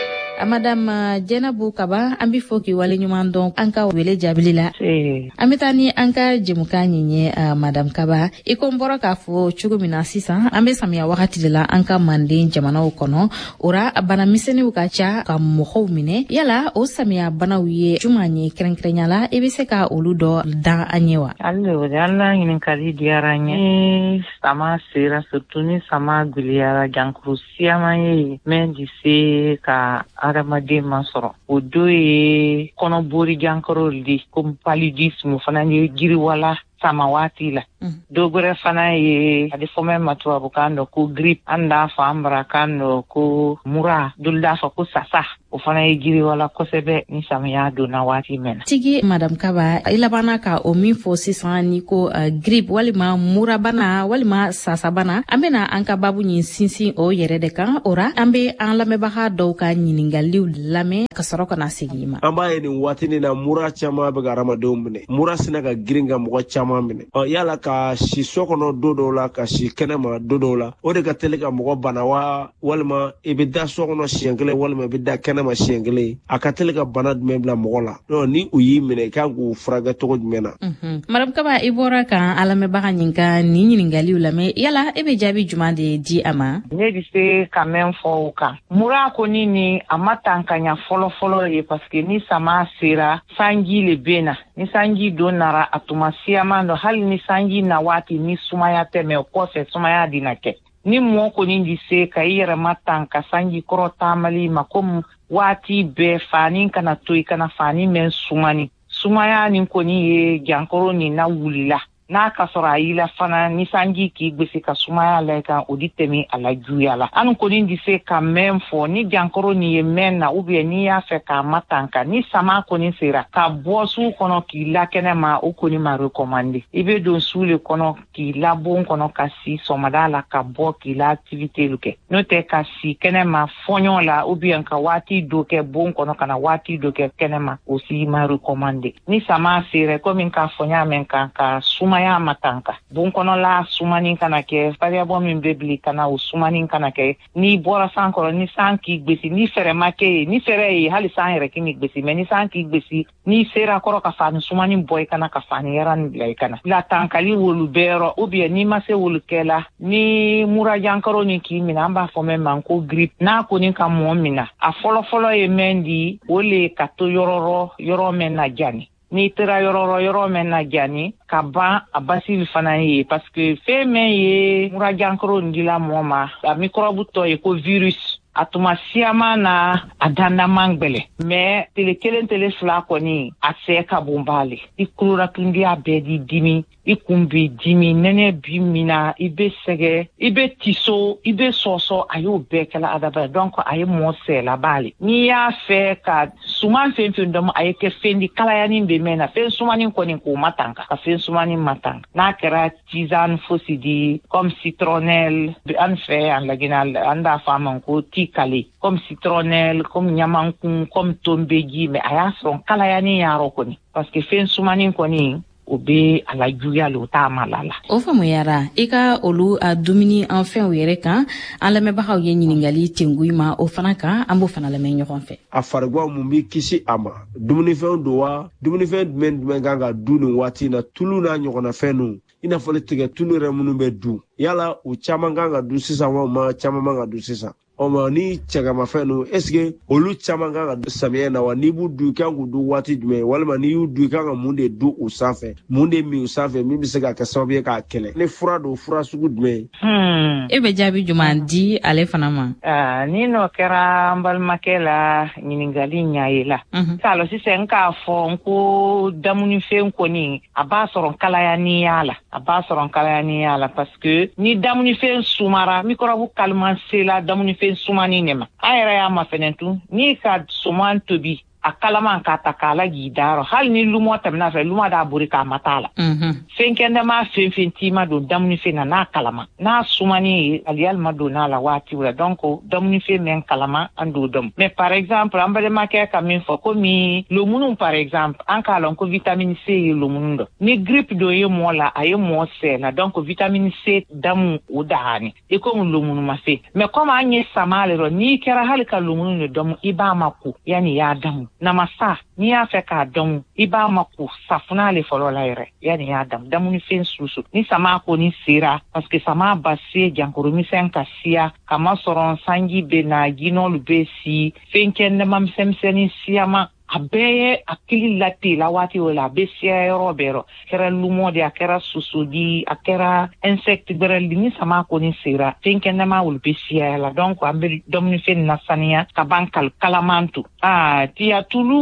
Madame Jenabu Kaba an bɛ fɔ k'i wale ɲuman dɔn an ka wele jaabili la. An bɛ taa ni an ka jɛmukan ɲi ye Madame Kaba. I ko n bɔra k'a fɔ cogo min na sisan an bɛ samiya wagati de la an ka Manden jamanaw kɔnɔ. Ora bana misɛnninw ka ca ka mɔgɔw minɛ. Yala o samiya banaw ye juma ye kɛrɛnkɛrɛnya la i bɛ se ka olu dɔ dan an ye wa? Ale ɲininkali diyara n ye. Ni sama sera surtout ni sama gwiliyara jankuru siyaman ye min di se ka adamaden masɔrɔ. O do ye kɔnɔbori jankɔrɔ de comme paludisme fana ye giriwala sama waati la. Dogore fana ye a bɛ fɔ min ma tubabukan dɔ ko grippe an d'a fɔ an barakan dɔ ko mura dolu d'a fɔ ko sasa o fana ye giriwala kosɛbɛ ni samiya donna waati min na. Tigi Madame Kaba i labanna ka o min fɔ sisan ni ko grippe walima murabana walima sasabana an bɛna an ka babu ɲin sinsin o yɛrɛ de kan ora an bɛ an lamɛnbaga dɔw ka ɲininkaliw lamɛn ka sɔrɔ ka na segin ma. An b'a ye nin waati nin na mura caman bɛ ka hadamadenw minɛ mura sina ka girin ka mɔgɔ caman minɛ yala ka si so kɔnɔ don dɔw la ka si kɛnɛma don dɔw la o de ka teli ka mɔgɔ bana wa walima i bɛ da so kɔnɔ siɲɛ kelen walima i bɛ da kɛnɛma siɲɛ kelen a ka teli ka bana jumɛn bila mɔgɔ la ni u y'i minɛ i kan k'u furakɛ cogo jumɛn na. Madame Kaba i bɔra kan an lamɛnbaga ɲin ka nin ɲininkaliw lamɛn yala e bɛ jaabi jumɛn de di a ma? Ne bɛ se ka mɛn fɔ o kan mura kɔni ni a ma tan ka ɲa fɔlɔ ye parce que ni sama sera sanji le bɛ na ni sanji don nara a tuma siyaman dɔ hali ni sanji na waati ni sumaya tɛmɛ o kɔfɛ sumaya dina kɛ ni mɔgɔ kɔni di se ka i yɛrɛ ma tan ka sanji kɔrɔ taamali ma komi waati bɛɛ fani kana to i kana fani mɛn sumani sumaya nin kɔni ye jankɔrɔ nin na wulila n'a ka sɔrɔ a yila fana ni sanji k'i gbese ka sumaya la kan o di tɛmɛ a la juguya la an kɔni di se ka mɛn fɔ ni jankɔrɔ nin ye mɛn na n'i y'a fɛ k'a ma tan kan ni sama kɔni sera ka bɔ su kɔnɔ k'i la kɛnɛ ma o kɔni ma recommandé i bɛ don su le kɔnɔ k'i la bon kɔnɔ ka si sɔmada la ka bɔ k'i la activité lu kɛ n'o tɛ ka si kɛnɛ ma fɔɲɔ la ka waati dɔ kɛ bon kɔnɔ ka na waati dɔ kɛ kɛnɛ ma o si ma recommandé ni sama sera komi k'a fɔ ɲa mɛn kan ka sumaya matanka bon kɔnɔla sumani kana kɛ variable min bɛ bili kana o sumani kana kɛ ni bɔra san kɔrɔ ni san k'i gbesi ni fɛrɛ ma kɛ ni fɛrɛ ye hali san yɛrɛ k'i gbesi mais ni san k'i gbesi ni sera kɔrɔ ka fani sumani bɔ i kana ka fani yɛrɛ ni bila i kana la tankali wolu bɛɛ yɔrɔ ou bien ni ma se wolu kɛla ni murajankɔrɔ ni k'i minɛ an b'a fɔ mɛn man ko grippe n'a kɔni ka mɔɔ minna a fɔlɔ ye mɛn di o le ka to yɔrɔ mɛn na jani ni tera yɔrɔ mɛn na jani ka ban a basili fana ye parce que fɛn mɛn ye murajankɔrɔ dila mɔɔ ma a microbe tɔ ye ko virus a tuma siyaman na a dandaman gbɛlɛ mais tele kelen tele fila kɔni a sɛ ka bon b'ale i kulorakindiya bɛɛ di dimi i kun b'i dimi nɛnɛ bi mina i bɛ sɛgɛ i bɛ tiso i bɛ sɔsɔ a y'o bɛɛ kɛla adama donc a ye mɔɔ sɛla b'ale n'i y'a fɛ ka suman fɛn fɛn dɔn a ye kɛ fɛn di kalayani bɛ mɛn na fɛn sumani kɔni k'o ma tan ka fɛn sumani ma tan n'a kɛra tisane fosi di comme citronnelle an fɛ an lagina an d'a fɔ a ma ko kale comme citronnelle comme ɲamankun comme tonbeji mais a y'a sɔrɔ kalayani yɔrɔ kɔni parce que fɛn sumani kɔni o bɛ a la juguya le o t'a ma la. O faamuyara i ka olu a dumuni an fɛnw yɛrɛ kan an lamɛnbagaw ye ɲininkali tengu ma o fana kan an b'o fana lamɛn ɲɔgɔn fɛ. A farigwa mun b'i kisi a ma dumunifɛnw don wa dumunifɛn jumɛn kan ka dun nin waati na tulu n'a ɲɔgɔnna fɛn i n'a fɔ tigɛ tulu yɛrɛ minnu bɛ dun yala u caman kan ka dun sisan walima caman man ka dun sisan ma ni cɛgamafɛn ninnu est-ce que olu caman kan ka dun samiyɛ na wa n'i b'u dun i kan k'u dun waati jumɛn walima n'i y'u dun i kan ka mun de dun u sanfɛ mun de min u sanfɛ min bɛ se ka kɛ sababu ye k'a kɛlɛ ni fura don fura sugu jumɛn e bɛ jaabi jumɛn di ale fana ma? Ni n'o kɛra an balimakɛ la ɲininkali ɲa ye la k'a sisan k'a fɔ n ko damunifɛn kɔni a b'a sɔrɔ kalayani y'a la parce que ni damunifɛn sumara microbe kaliman sela damunifɛn sumani ne ma a yɛrɛ y'a ma fɛnɛ tun n'i ka suman tobi a kalaman ka ta kala gidaro hal ni lumo tamna fe lumo da buri ka matala fenkende ma fentima do damni fe na kalama na sumani aliyal madona la wati wala donc damni fe men kalama andu dom mais par exemple ambale make ka min fo ko mi lumunum par exemple an kalon ko vitamine C lumundo ni grippe do ye mola aye mo se la donc vitamine C damu udahani e ko lumunu ma fe mais comme anye samale ro ni kera halka lumunu dom iba maku yani ya damu na masa ni ya fe ka damu iba maku safuna le folo la ire yani ya damu ni fe susu ni sama ko ni sira parce que sama basse jankoro mi senka sia kama soron sangi bena gino lubesi fenken mam semseni siama abeye akili lati la wati wala besia robero kera lumode akera susudi akera insect beral ni sama ko ni sira fenken ma wul besia la donc ambe domni fen nasania ka bankal kalamantu tia tulu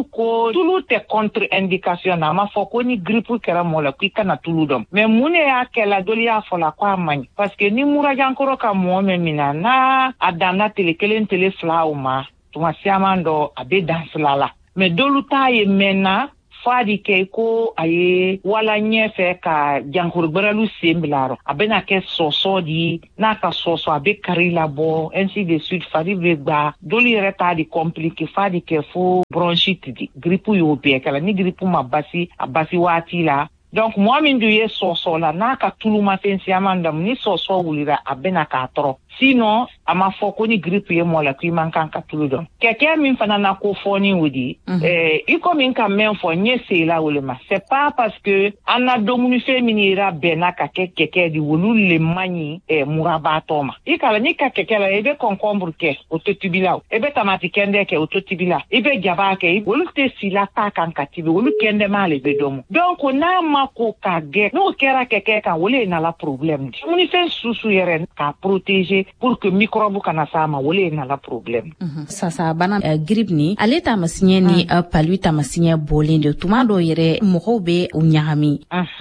te contre indication na ma foko ni grippe kera mola ki kana tulu dom mais mune ya kela dolia fola kwa mani parce que ni mura jankoro ka mo memina na adana telekelen teleflauma tuma siamando abe danslala mais dolu taye mena fadi ke ko aye wala nyefe ka jankuru baralu semblaro abena ke soso di na ka soso abe karila bo ainsi de suite fadi vegba doli reta di compliqué fadi ke fo bronchite di grippe yo be kala ni grippe ma basi abasi wati la donc moi min duye soso la na ka tuluma fensi amandam ni soso wulira abena ka tro sinon ama foko ni grippe ye mola ki mankan ka tuludo keke min fana na ko foni wudi iko min ka men fo nyese la wulema c'est pas parce que ana domunu feminira bena ka keke di wulule mani muraba toma ikala ni ka keke la ebe concombre ke ototibila ebe tamati kende ke ototibila ebe jaba ke wulute sila ta kan katibi wulu kende male be domu donc na ma ko ka ge no kera keke ka wule na la problème di muni fe susu yeren ka protéger pour que microbe kana sama wole na la problème sasa bana grippe ni ale ta masinye ni palu ta masinye bolende tuma do yere mohobe unyahami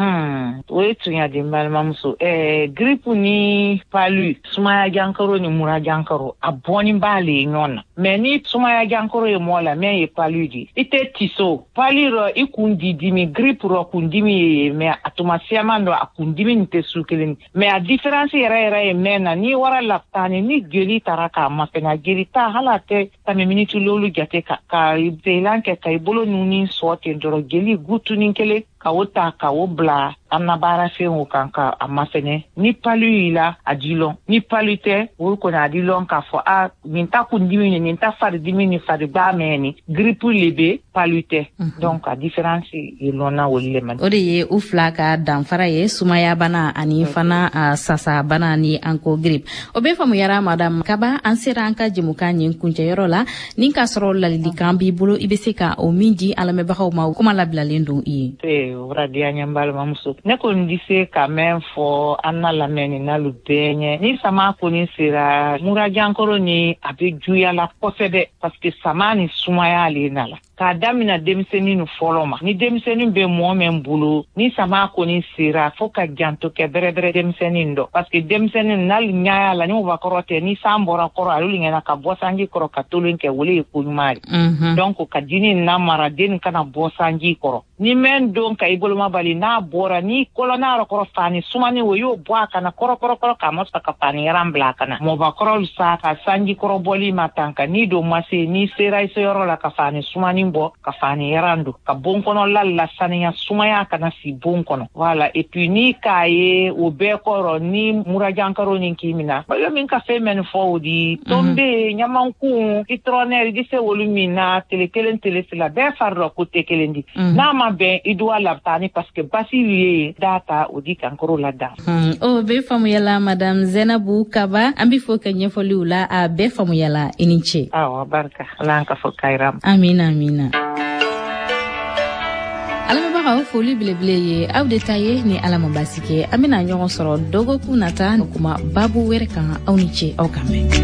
we tunya de mal mamso grippe ni palu sumaya jankaro ni mura jankaro aboni mbale nyona mais ni sumaya jankaro e mola mais e palu di ite tiso paliro ikundi dimi grippe ro kundimi mais atumasia mando akundimi nte sukelen mais a différence yere mena ni wara laptani ni geli taraka mafena geli ta halate tame minute lolu jate ka ibelanke ka ibolo nuni sote ndoro geli gutu ninkele ka wota ka wobla anabara fe kanka amafene ni palu ila adilon ni palute wo ko na adilon ka fo minta kundimi ni nta far dimini far ba meni grippe lebe palute donc a différence ilona wolle man ode ye ufla ka danfara ye sumaya bana ani fana sasa bana ni anko grippe obe famu yara madam kaba ansera anka jimuka nyin kunje yoro la ninka soro la likambi bulu ibeseka o minji alame bahaw ma kuma labla lendo yi radia nyambal mamsu ne ko ndise quand même fo anna la meni na lubenye ni sama ko ni sira mura jankoro ni abe juya la posede parce que sama ni sumaya ali nala ka damina demiseni nu foloma ni demiseni be mo men bulu ni sama ko ni sira fo ka janto ke bere demiseni ndo parce que demiseni nal nyaaya la ni wa korote ni sambora koro aluli ngena ka bosangi koro ka tulun ke wuli ko nyumari donc ka dini na mara den kana bosangi koro ni men don ka ibolo mabali na bora ni kolona ro koro fani sumani wo yo bwa kana koro ka mosta ka fani rambla kana mo ba koro sa ka sangi koro boli matanka ni do masi ni sera iso yoro la ka fani sumani bo ka fani yarandu ka bonkono lalla saniya sumaya kana si bonkono voilà et puis ni kaye o be koro ni murajankaro ni kimina ba yo min ka fe men fo di tombe nyamanku kitronel di se volumina telekelen telesila be farro ko tekelendi na ma be idwa labtani parce que basi wiye data o di kankoro la da o be famu yala madame Zenabu Kaba ambi fo kanye fo liula a be famu yala ininche awa barka lanka fo kairam amina alama bagaw foli bilebile ye aw detaye ni alama basike amina ɲɔgɔn sɔrɔ dogo kunata kuma babu wɛrɛ kan aw ni ce aw kan mɛn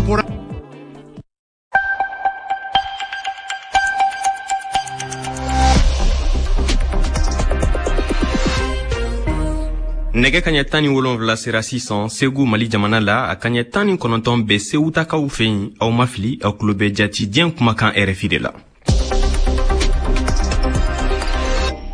nɛgɛ kaɲɛ 17 sera 600 segu mali jamana la a kaɲɛ 19 be sewutakaw fɛ yen aw ma fili aw kulo bɛ jatidiyɛn kumakan rfi de la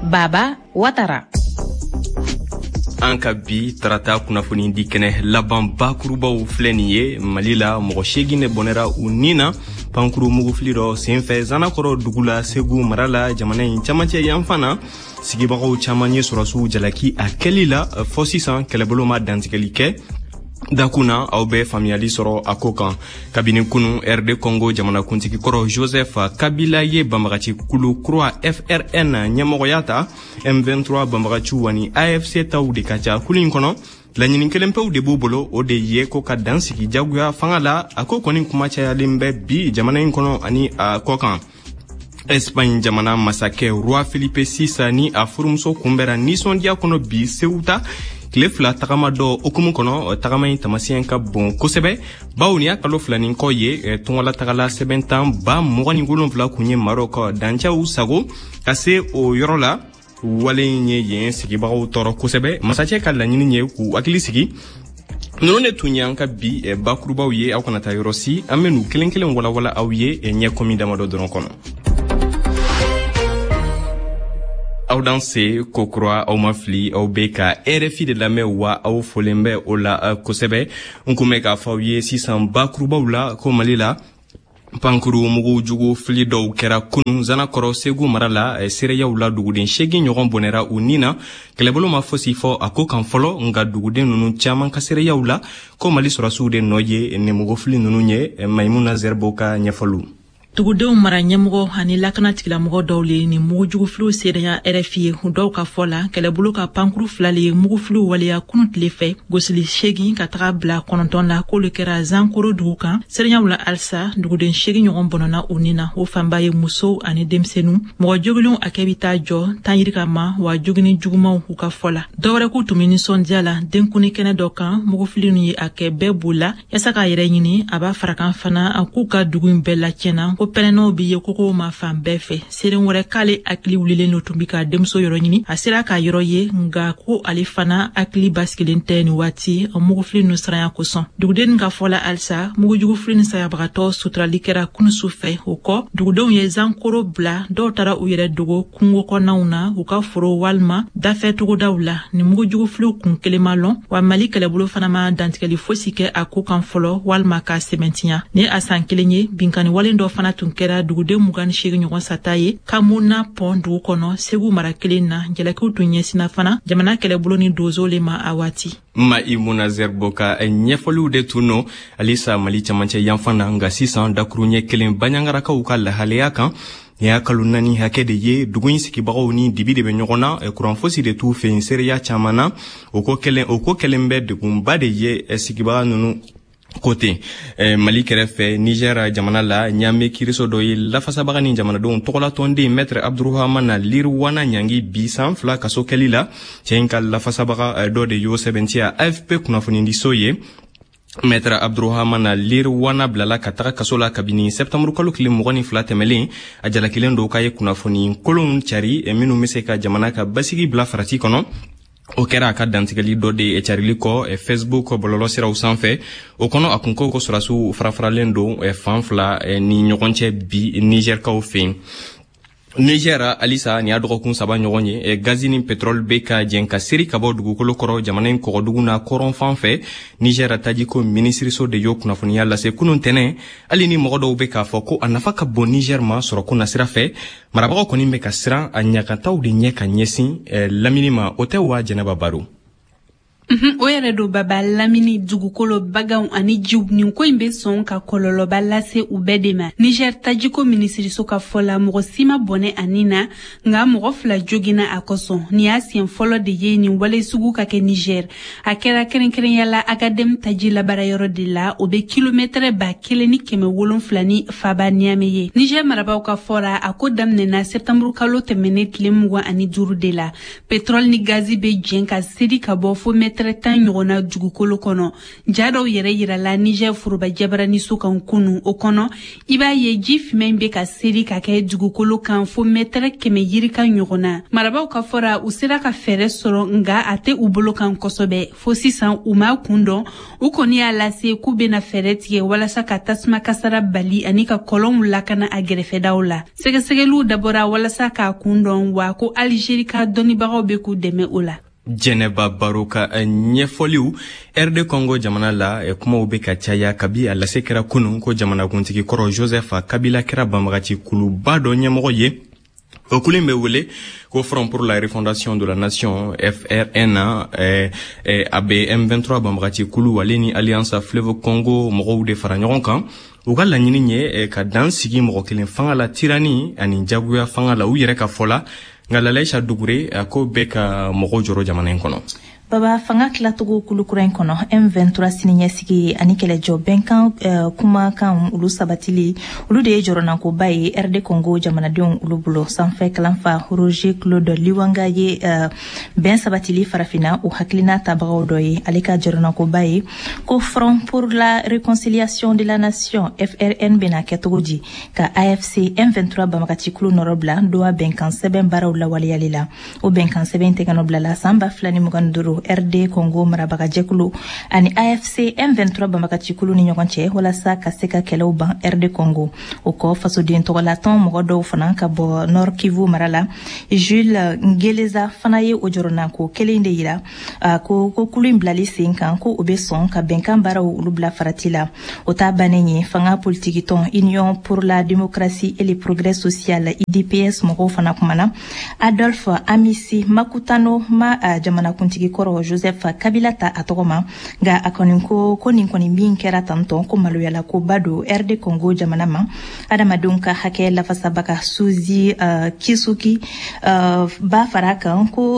Baba Watara. An ka bi tarata kunnafoni di kɛnɛ laban bakurubaw filɛ nin ye Mali la mɔgɔ 8 ne bɔnɛra u nina pankuru mugufili dɔ senfɛ zanakɔrɔ dugu la Segu mara la jamana in camancɛ yan fana sigibagaw caman ye sɔrɔsiw jalaki a kɛli la fɔ sisan kɛlɛbolo ma dantigɛli kɛ dakuna aw bɛ faamuyali sɔrɔ a ko kan kabini kunu RD Congo jamanakuntigi kɔrɔ Joseph Kabila ye banbagaci kulu kura FRN ɲɛmɔgɔya ta M23 banbagaciw ani AFC taw de ka ca kulu in kɔnɔ laɲini kelen pew de b'u bolo o de ye ko ka dan sigi jagoya fanga la a ko kɔni kuma cayalen bɛ bi jamana in kɔnɔ ani a kɔ kan Espagne jamana masakɛ Roi Philippe VI ni a furumuso kunbɛra nisɔndiya kɔnɔ bi Ceuta tile fila tagama dɔ okumu kɔnɔ tagama in tamasiyɛn ka bon kosɛbɛ bawo ni a kalo filanin kɔ ye tungala tagala sɛbɛntan ba 27 kun ye Maroc dancɛw sago ka se o yɔrɔ la wale in ye yen sigibagaw tɔɔrɔ kosɛbɛ masakɛ ka laɲini ye k'u hakili sigi ninnu de tun ye an ka bi bakurubaw ye aw kana taa yɔrɔ si an bɛ n'u kelen kelen walawala aw ye ɲɛ kɔmi damadɔ dɔrɔn kɔnɔ. Aw dan se kokura aw ma fili aw be ka RFI de lamɛn wa aw folen bɛ o la kosɛbɛ n kun bɛ k'a fɔ aw ye sisan bakurubaw la ko Mali la pankuru mugu jugu fili dɔw kɛra kunu zanakɔrɔ Segu mara la seereyaw la duguden 8 ɲɔgɔn bɔnɛra u nina kɛlɛbolo ma fosi fɔ a ko kan fɔlɔ nka duguden nunu caman ka seereyaw la ko Mali sɔrɔsiw de nɔ ye nemugu fili nunu ye Maimuna Zerbo ka ɲɛfɔliw. Tugudenw mara ɲɛmɔgɔ ani lakana tigilamɔgɔ dɔw le ni mugujugufiliw seereya RFI ye dɔw ka fɔ la kɛlɛbolo ka pankuru fila le ye mugufiliw waleya kunu tile fɛ gosili 8 ka taga bila 9 la k'olu kɛra zankoro dugu kan seereyaw la alisa duguden 8 ɲɔgɔn bɔnɔna u nina o fanba ye musow ani denmisɛnninw mɔgɔ jogilenw a kɛ bi taa jɔ tan yirika ma wa jogini jugumanw u ka fɔ la dɔwɛrɛ k'u tun bɛ nisɔndiya la denkuni kɛnɛ dɔ kan mugufili nu ye a kɛ bɛɛ b'u la yasa k'a yɛrɛ ɲini a b'a farakan fana a k'u ka dugu in bɛɛ lacɛnna ko pɛrɛnɛw bi ye koko ma fan bɛɛ fɛ seeren wɛrɛ k'ale hakili wulilen no tun bi ka denmuso yɔrɔ ɲini a sera k'a yɔrɔ ye nga ko ale fana hakili basigilen tɛ ni waati mugufili nu siranya kosɔn duguden ka fɔla alisa mugujugufili ni sayabagatɔ suturali kɛra kunusu fɛ o kɔ dugudenw ye zankoro bila dɔw tara u yɛrɛ dogo kungo kɔnɔnaw na u ka foro walima dafɛ togodaw la ni mugujugufiliw kun kelen ma lɔn wa Mali kɛlɛbolo fana ma dantigɛli fosi kɛ a ko kan fɔlɔ walima ka sɛmɛntiya ni a san kelen ye binkani walen dɔ fana tun kɛra duguden 28 ɲɔgɔn sata ye Kamuna pɔn dugu kɔnɔ Segu mara kelen na jalakiw tun ɲɛsina fana jamana kɛlɛbolo ni dozo le ma a waati. Maimuna Zerbo ka ɲɛfɔliw de tun no alisa Mali camancɛ yan fana nga sisan dakuru ɲɛ kelen baɲangarakaw ka lahaleya kan ni y'a kalo 4 hakɛ de ye dugu in sigibagaw ni dibi de bɛ ɲɔgɔn na kuran fosi de t'u fɛ seereya caman na o ko kelen bɛ degunba de ye sigibaga nunu kote Mali kɛrɛfɛ Niger jamana la ɲame kiriso dɔ ye lafasabaga ni jamanadenw tɔgɔlatɔnden Maître Abdurrahmane Lirwana ɲangi bi san 2 kaso kɛli la cɛ in ka lafasabaga dɔ de y'o sɛbɛntiya AFP kunnafonidiso ye Maître Abdurrahmane Lirwana bilala ka taga kaso la kabini septembre kalo tile 22 tɛmɛlen a jalakilen dɔw ka ye kunnafoni kolonw cari minnu bɛ se ka jamana ka basigi bila farati kɔnɔ o kɛra a ka dantigɛli dɔ de carili kɔ Facebook bɔlɔlɔ siraw sanfɛ o kɔnɔ a kun ko sɔrɔsiw farafaralen don fan fila ni ɲɔgɔn cɛ bi Nigerkaw fɛ Niger alisa ni a dɔgɔkun 3 ɲɔgɔn ye gazi ni pétrole bɛ ka jɛn ka seri ka bɔ dugukolo kɔrɔ jamana in kɔgɔdugu na kɔrɔn fan fɛ Niger tajiko minisiriso de y'o kunnafoniya lase kunun tɛnɛ hali ni mɔgɔ dɔw bɛ k'a fɔ ko a nafa ka bon Niger ma sɔrɔ ko na sira fɛ marabagaw kɔni bɛ ka siran a ɲakantaw de ɲɛ ka ɲɛsin lamini ma o tɛ wa Jɛnɛba Baro. O yɛrɛ do baba lamini dugukolo baganw ani jiw nin ko in bɛ sɔn ka kɔlɔlɔba lase u bɛɛ de ma Niger tajiko minisiriso ka fɔ la mɔgɔ si ma bɔnɛ ani na nka mɔgɔ 2 jogina a kɔsɔn ni y'a siɲɛ fɔlɔ de ye nin wale sugu ka kɛ Niger a kɛra kɛrɛnkɛrɛnya la Agadem taji labarayɔrɔ de la o bɛ kilomètre 1700 ni Faba Niamey ye Niger marabaw ka fɔra a ko daminɛna septembre kalo tɛmɛnen tile 25 de la pétrole ni gazi bɛ jɛn ka seri ka bɔ fo mètre 10 ɲɔgɔnna dugukolo kɔnɔ. Ja dɔw yɛrɛ yirala Niger foroba jabarani so kan kunu o kɔnɔ. I b'a ye ji fimɛn bɛ ka seri ka kɛ dugukolo kan fo mètre 100 yirika ɲɔgɔnna. Marabaw ka fɔra u sera ka fɛɛrɛ sɔrɔ nga a tɛ u bolo kan kosɛbɛ. Fo sisan u ma kun dɔn. U kɔni y'a lase k'u bɛna fɛɛrɛ tigɛ walasa ka tasuma kasara bali ani ka kɔlɔnw lakana a gɛrɛfɛdaw la. Sɛgɛsɛgɛliw dabɔra walasa k'a kun dɔn wa ko Algérie ka dɔnnibagaw bɛ k'u dɛmɛ o la. Jɛnɛba Baro ka ɲɛfɔliw RD Congo jamana la kumaw bɛ ka caya kabi a lase kɛra kunun ko jamanakuntigi kɔrɔ Joseph Kabila kɛra banbagaci kuluba dɔ ɲɛmɔgɔ ye. O kulu bɛ wele ko Front pour la refondation de la nation FRN a bɛ M23 banbagaci kulu ale ni Alliance Fleuve Congo mɔgɔw de fara ɲɔgɔn kan. U ka laɲini ye ka dan sigi mɔgɔ kelen fanga la tirani ani jagoya fanga la u yɛrɛ ka fɔ la. Nga Lalaisha Dugure ko bɛ ka mɔgɔw jɔrɔ jamana in kɔnɔ. Baba fanga kilatogo kulukura in kɔnɔ M23 siniɲɛsigi ani kɛlɛjɔ bɛnkan kumakan olu sabatili olu de ye jɔrɔnankoba ye RD Congo jamanadenw olu bolo sanfɛ kalanfa Roger Claude Liwanga ye bɛn sabatili farafina o hakilina tabagaw dɔ ye ale ka jɔrɔnankoba ye ko Front pour la réconciliation de la nation FRN bena kɛtogo di ka AFC M23 banbagaci kulu nɔrɔ bila doa bɛnkan sɛbɛn baaraw lawaleyali la o bɛnkan sɛbɛn tɛ ka nɔ bila la san 2022 RD Congo marabagajɛkulu ani AFC M23 banbagacikulu ni ɲɔgɔn cɛ walasa ka se ka kɛlɛw ban RD Congo o kɔ fasoden tɔgɔlatɔn mɔgɔ dɔw fana ka bɔ Nord Kivu mara la Jules Ngeleza fana ye o jɔrɔnanko kelen de yira ko kulu in bilali sen kan ko o bɛ sɔn ka bɛnkan baaraw olu bila farati la o ta bannen ye fanga politiki tɔn Union pour la démocratie et le progrès social IDPS mɔgɔw fana kumana Adolphe Amisi Makutano ma jamanakuntigi kɔrɔ Joseph Kabila ta a tɔgɔ ma nga a kɔni ko nin kɔni min kɛra tantɔn ko maloyala ko ba do RD Congo jamana ma adamadenw ka hakɛ lafasabaga Suzi Kisuki ba fara kan ko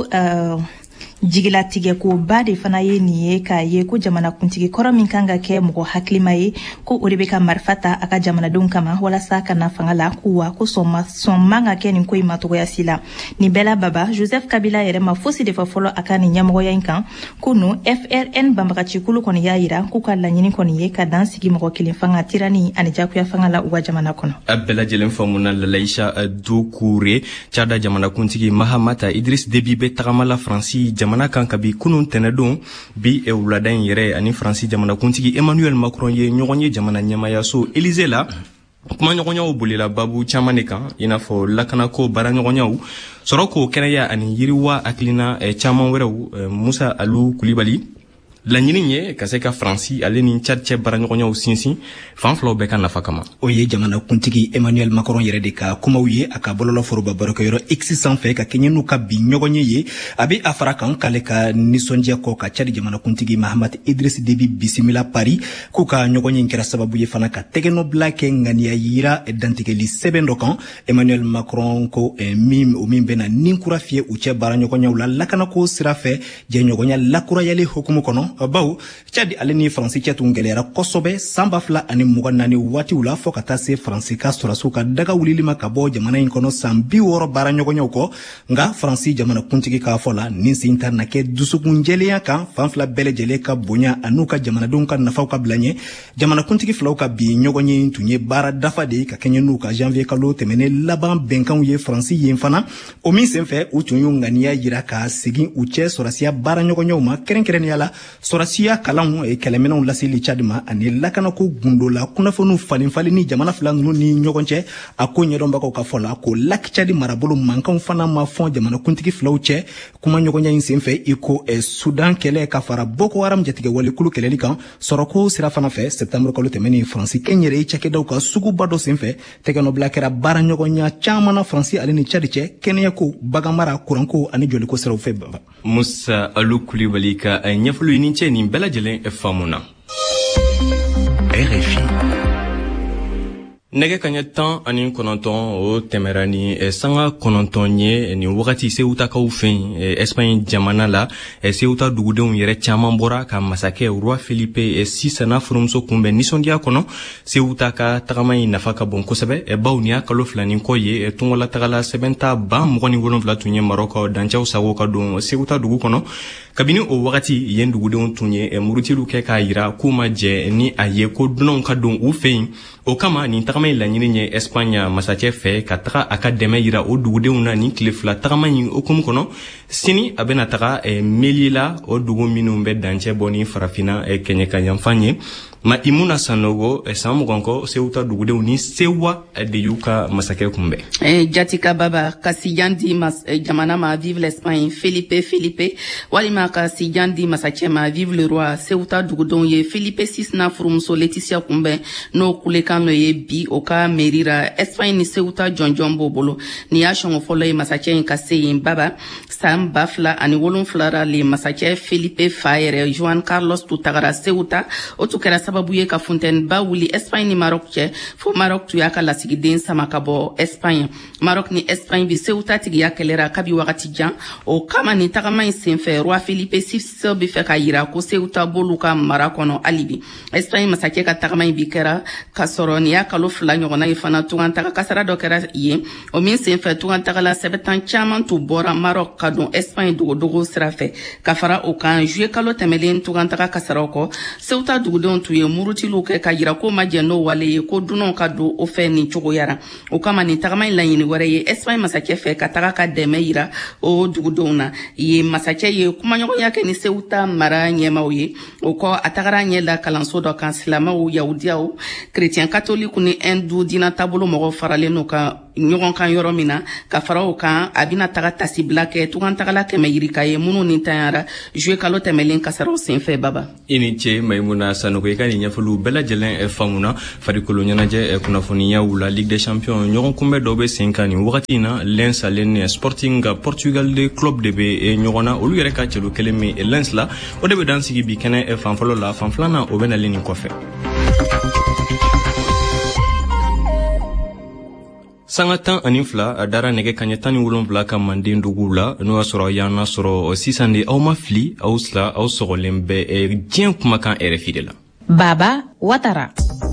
jigilatigɛ ko ba de fana ye nin ye k'a ye ko jamanakuntigi kɔrɔ min kan ka kɛ mɔgɔ hakilima ye ko o de bɛ ka marifa ta a ka jamanadenw kama walasa ka na fanga la ko wa ko sɔn man ka kɛ nin ko in ma togoya si la nin bɛɛ la baba Joseph Kabila yɛrɛ ma fosi de fɔ fɔlɔ a ka nin ɲɛmɔgɔya in kan ko no FRN banbagacikulu kɔni y'a yira k'u ka laɲini kɔni ye ka dan sigi mɔgɔ kelen fanga tirani ani jagoya fanga la u ka jamana kɔnɔ. A bɛɛ lajɛlen faamuna Lalaisha Dukure Tchada jamanakuntigi Mahamata Idriss Déby bɛ tagamala Faransi jamana kan kabi kunun tɛnɛdon bi wulada in yɛrɛ ani Faransi jamanakuntigi Emmanuel Macron ye ɲɔgɔn ye jamana ɲɛmayaso Élysée la kuma ɲɔgɔnyaw bolila babu caman de kan i n'a fɔ lakanako baara ɲɔgɔnyaw sɔrɔ k'o kɛnɛya ani yiriwa hakilina caman wɛrɛw Musa Alu Kulibali laɲini ye ka se ka Faransi ale ni Tchad cɛ baaraɲɔgɔnyaw sinsin fan filaw bɛɛ ka nafa kama. O ye jamanakuntigi Emmanuel Macron yɛrɛ de ka kumaw ye a ka bɔlɔlɔ foroba barokɛyɔrɔ X sanfɛ ka kɛɲɛ n'u ka bi ɲɔgɔn ye a bɛ a fara kan k'ale ka nisɔndiya kɔ ka Tchad jamanakuntigi Mahamat Idriss Déby bisimila Paris k'u ka ɲɔgɔn ye kɛra sababu ye fana ka tɛgɛnɔbila kɛ ŋaniya yira dantigɛli sɛbɛn dɔ kan Emmanuel Macron ko min bɛna ninkura fiyɛ u cɛ baaraɲɔgɔnyaw la lakanako sira fɛ jɛɲɔgɔnya lakurayali hukumu kɔnɔ bawo Tchad ale ni Faransi cɛ tun gɛlɛyara kosɛbɛ san 2024 waatiw la fɔ ka taa se Faransi ka sɔrɔsiw ka daga wulili ma ka bɔ jamana in kɔnɔ san 60 baaraɲɔgɔnyaw kɔ nga Faransi jamanakuntigi k'a fɔ la nin sen ta na kɛ dusukunjɛlenya kan fan fila bɛɛ lajɛlen ka bonya an'u ka jamanadenw ka nafaw ka bila ɲɛ jamanakuntigi filaw ka bi ɲɔgɔn ye tun ye baara dafa de ka kɛɲɛ n'u ka janvier kalo tɛmɛnen laban bɛnkanw ye Faransi yen fana o min senfɛ u tun y'u ŋaniya yira ka segin u cɛ sɔrɔsiya baaraɲɔgɔnyaw ma kɛrɛnkɛrɛnnenya la sɔrɔsiya kalanw kɛlɛminɛw laseli Tchad ma ani lakanako gundo la kunnafoniw falenfalen ni jamana fila ninnu ni ɲɔgɔn cɛ a ko ɲɛdɔnbagaw ka fɔ la ko Lac Tchad marabolo mankanw fana ma fɔn jamanakuntigi filaw cɛ kuma ɲɔgɔnya in senfɛ i ko Sudan kɛlɛ ka fara Boko Haram jatigɛwalikulu kɛlɛli kan sɔrɔko sira fana fɛ septembre kalo tɛmɛnen Faransi kɛnyɛrɛ cakɛdaw ka suguba dɔ senfɛ tɛgɛnɔbila kɛra baaraɲɔgɔnya caman na Faransi ale ni Tchad cɛ kɛnɛyako baganmara kuranko ani jɔliko siraw fɛ baba. Musa Alu Kulibali ka ɲɛfɔli ni cɛ nin bɛɛ lajɛlen faamuna. RFI nɛgɛ kaɲɛ 19 o tɛmɛra ni sanga 9 ye ni wagati Seutakaw fɛ Espagne jamana la Seuta dugudenw yɛrɛ caman bɔra ka masakɛ Roi Felipe 6 n'a furumuso kunbɛn nisɔndiya kɔnɔ Seuta ka tagama in nafa ka bon kosɛbɛ baw ni y'a kalo filanin kɔ ye tungola tagala sɛbɛnta 27 tun ye Maroc dancɛw sago ka don Seuta dugu kɔnɔ kabini o wagati yen dugudenw tun ye murutilu kɛ k'a yira k'u ma jɛ ni a ye ko dunanw ka don u fɛ yen. O kama nin tagama in laɲini ye Espagne masakɛ fɛ ka taga a ka dɛmɛ yira o dugudenw na nin tile fila tagama in okumu kɔnɔ. Sini a bɛna taga Meli la, o dugu minnu bɛ dancɛ bɔ ni farafina kɛɲɛ ka yanfan ye. Ma Imuna Sanogo san mugan kɔ Ceuta dugudenw ni Sewa de y'u ka masakɛ kunbɛn. Jatika Baba ka sijan di jamana ma vive l'Espagne Felipe walima ka sijan di masakɛ ma vive le roi Ceuta dugudenw ye Felipe 6 na furumuso Leticia kunbɛn n'o kulekan n'o ye bi o ka merira Espagne ni Ceuta jɔnjɔn b'o bolo. Ni y'a sɔngɔ fɔlɔ ye masakɛ in ka se yen Baba san 2007 ra le masakɛ Felipe fa yɛrɛ Juan Carlos tu tagara Ceuta o tu kɛra sababu ye ka fontaine ba wuli Espagne ni Maroc cɛ fo Maroc tu y'a ka lasigiden sama ka bɔ Espagne. Maroc ni Espagne bi Ceuta tigiya kɛlɛra kabi wagati jan. O kama ni tagama in senfɛ roi Felipe 6 bi fɛ ka yira ko Ceuta b'olu ka mara kɔnɔ halibi. Espagne masakɛ ka tagama in bi kɛra ka sɔrɔ ni y'a kalo 2 ɲɔgɔnna ye fana tugantaga kasara dɔ kɛra yen. O min senfɛ tugantagala sɛbɛtan caman tu bɔra Maroc ka don Espagne dogodogo sira fɛ. Ka fara o kan juillet kalo tɛmɛlen tugantaga kasaraw kɔ Ceuta dugudenw tu ye murutilu kɛ ka yira ko ma jɛ n'o wale ye ko dunanw ka don o fɛ nin cogoyara. O kama nin tagama in laɲini wɛrɛ ye Espagne masakɛ fɛ ka taga ka dɛmɛ yira o dugudenw na. Ye masakɛ ye kumaɲɔgɔnya kɛ ni Ceuta mara ɲɛmaw ye. O kɔ a tagara ɲɛ la kalanso dɔ kan silamɛw yahudiyaw chrétien catholique ni hindu diina taabolo mɔgɔw faralen n'u ka ɲɔgɔn kan yɔrɔ min na ka fara o kan a bɛna taga tasibila kɛ tugantagala kɛmɛ yirika ye minnu ni tanyara juillet kalo tɛmɛlen kasaraw senfɛ Baba. I ni ce Maimuna Sanogo, i ka nin ɲɛfɔliw bɛɛ lajɛlen faamuna. Farikolo ɲɛnajɛ kunnafoniyaw la Ligue des Champions ɲɔgɔn kunbɛ dɔw bɛ sen kan nin wagati in na. Lens ale ni Sporting Portugal de club de bɛ ɲɔgɔn na, olu yɛrɛ ka cɛlu kelen min Lens la, o de bɛ dan sigi bi kɛnɛ fanfɔlɔ la. Fan filanan o bɛ nalen nin kɔfɛ. Sanga 12 a dara nɛgɛ kaɲɛ 17 ka Manden dugu la, n'o y'a sɔrɔ y'an sɔrɔ sisan de aw ma fili, aw sɔgɔlen bɛ diɲɛ kumakan RFI de la. Baba Watara.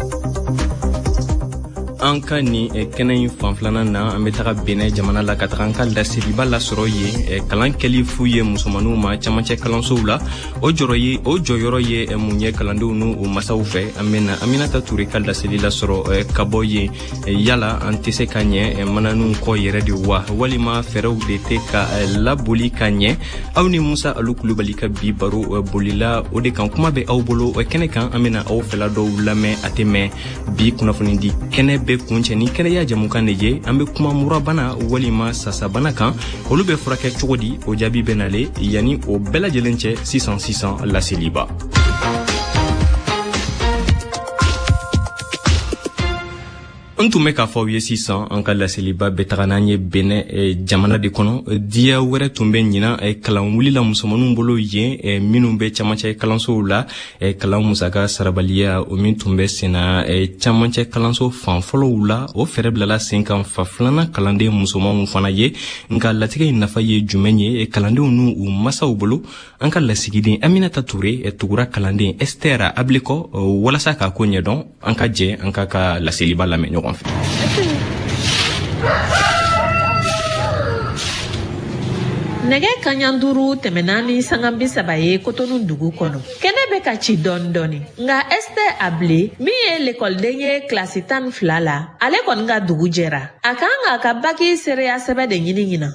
An ka ni kɛnɛ in fanfilanan na an bɛ taga Benin jamana la ka taga an ka laseliba lasɔrɔ ye kalan kɛli fu ye musomaninw ma camancɛ kalansow la. O jɔyɔrɔ ye mun ye kalandenw n'u masaw fɛ. An bɛna Aminata Ture ka laseli lasɔrɔ ka bɔ yen. Yala an tɛ se ka ɲɛ mananinw kɔ yɛrɛ de wa, walima fɛɛrɛw de tɛ ka laboli ka ɲɛ. Aw ni Musa Alu Kulubali ka bi baro bolila o de kan. Kuma bɛ aw bolo kɛnɛ kan. An bɛna aw fɛla dɔw lamɛn a tɛ mɛn. Bi kunnafoni di kɛnɛ bɛ kuncɛ ni kɛnɛya jamukan de ye. An bɛ kuma murabana walima sasabana kan. Olu bɛ furakɛ cogo di? O jaabi bɛ nale yani o bɛɛ lajɛlen cɛ sisan laseliba. An tun bɛ k'a fɔ aw ye sisan an ka laseliba bɛ taga n'an ye Benin jamana de kɔnɔ. Diya wɛrɛ tun bɛ ɲina kalan wulila musomaninw bolo yen minnu bɛ camancɛ kalansow la. Kalan musaka sarabaliya o min tun bɛ senna camancɛ kalanso fanfɔlɔw la, o fɛɛrɛ bilala sen kan fa filanan kalanden musomanw fana ye. Nka latigɛ in nafa ye jumɛn ye kalandenw n'u masaw bolo? An ka lasigiden Aminata Ture tugura kalanden Esther Ablekɔ walasa k'a ko ɲɛdɔn. An ka jɛ an ka laseliba lamɛn ɲɔgɔn. Nɛgɛ kaɲa 5 tɛmɛna ni sanga 30 ye Kotonu dugu kɔnɔ. Kɛnɛ bɛ ka ci dɔɔni. Nka Esther Able min ye l'écoleden ye classe 12 la, ale kɔni ka dugu jɛra. A kan k'a ka baki sereya sɛbɛ de ɲini.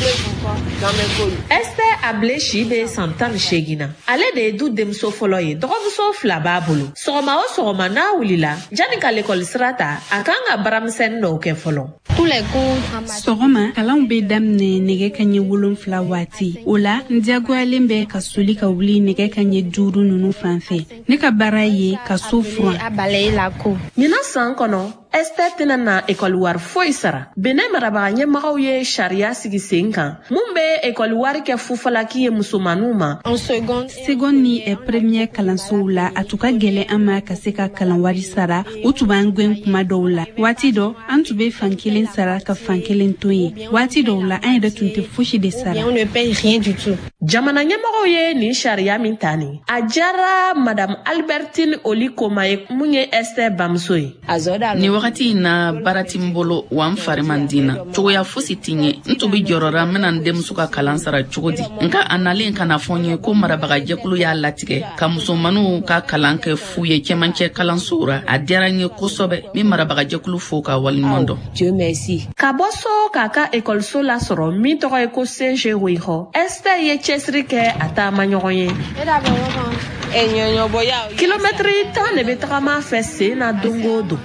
Esther Able si bɛ san 18 na. Ale de ye du denmuso fɔlɔ ye. Dɔgɔmuso 2 b'a bolo. Sɔgɔma o sɔgɔma n'a wulila, janni ka l'école sira ta, a kan ka baramisɛnnin dɔw kɛ fɔlɔ. Sɔgɔma kalanw bɛ daminɛ nɛgɛ kaɲɛ 7 waati. O la n diyagoyalen bɛ ka soli ka wuli nɛgɛ kaɲɛ 5 ninnu fanfɛ. Ne ka baara ye ka so furan. Ɲinan san kɔnɔ Esther tɛna na école wari foyi sara. Benin marabaga ɲɛmɔgɔw ye sariya sigi sen kan mun bɛ école wari kɛ fufalaki ye musomaninw ma. Seconde ni première kalansow la a tun ka gɛlɛn an ma ka se ka kalan wari sara. O tun b'an gɛn kuma dɔw la. Waati dɔ an tun bɛ fan kelen sara ka fan kelen to yen. Waati dɔw la an yɛrɛ tun tɛ fosi de sara. jamana ɲɛmɔgɔw ye nin sariya min ta nin a diyara madame Albertine Olikoma ye mun ye Esther bamuso ye. Ni wagati in na baara ti n bolo wa n fari man di na cogoya fosi ti n ye n tun bi jɔrɔra n bena n denmuso ka kalan sara cogo di nka a nalen ka na fɔ n ye ko marabagajɛkulu y'a latigɛ ka musomaniw ka kalan kɛ fu ye cɛmancɛ kalansow ra a diyara n ye kosɛbɛ min marabagajɛkulu fo ka waleɲuman dɔn. Ka bɔ so k'a ka ekɔliso lasɔrɔ min tɔgɔ ye ko CG Weyhɔ, Esther ye cɛsiri kɛ a taama ɲɔgɔn ye. Kilomɛtiri 10 de bɛ tagama fɛ sen na don o don.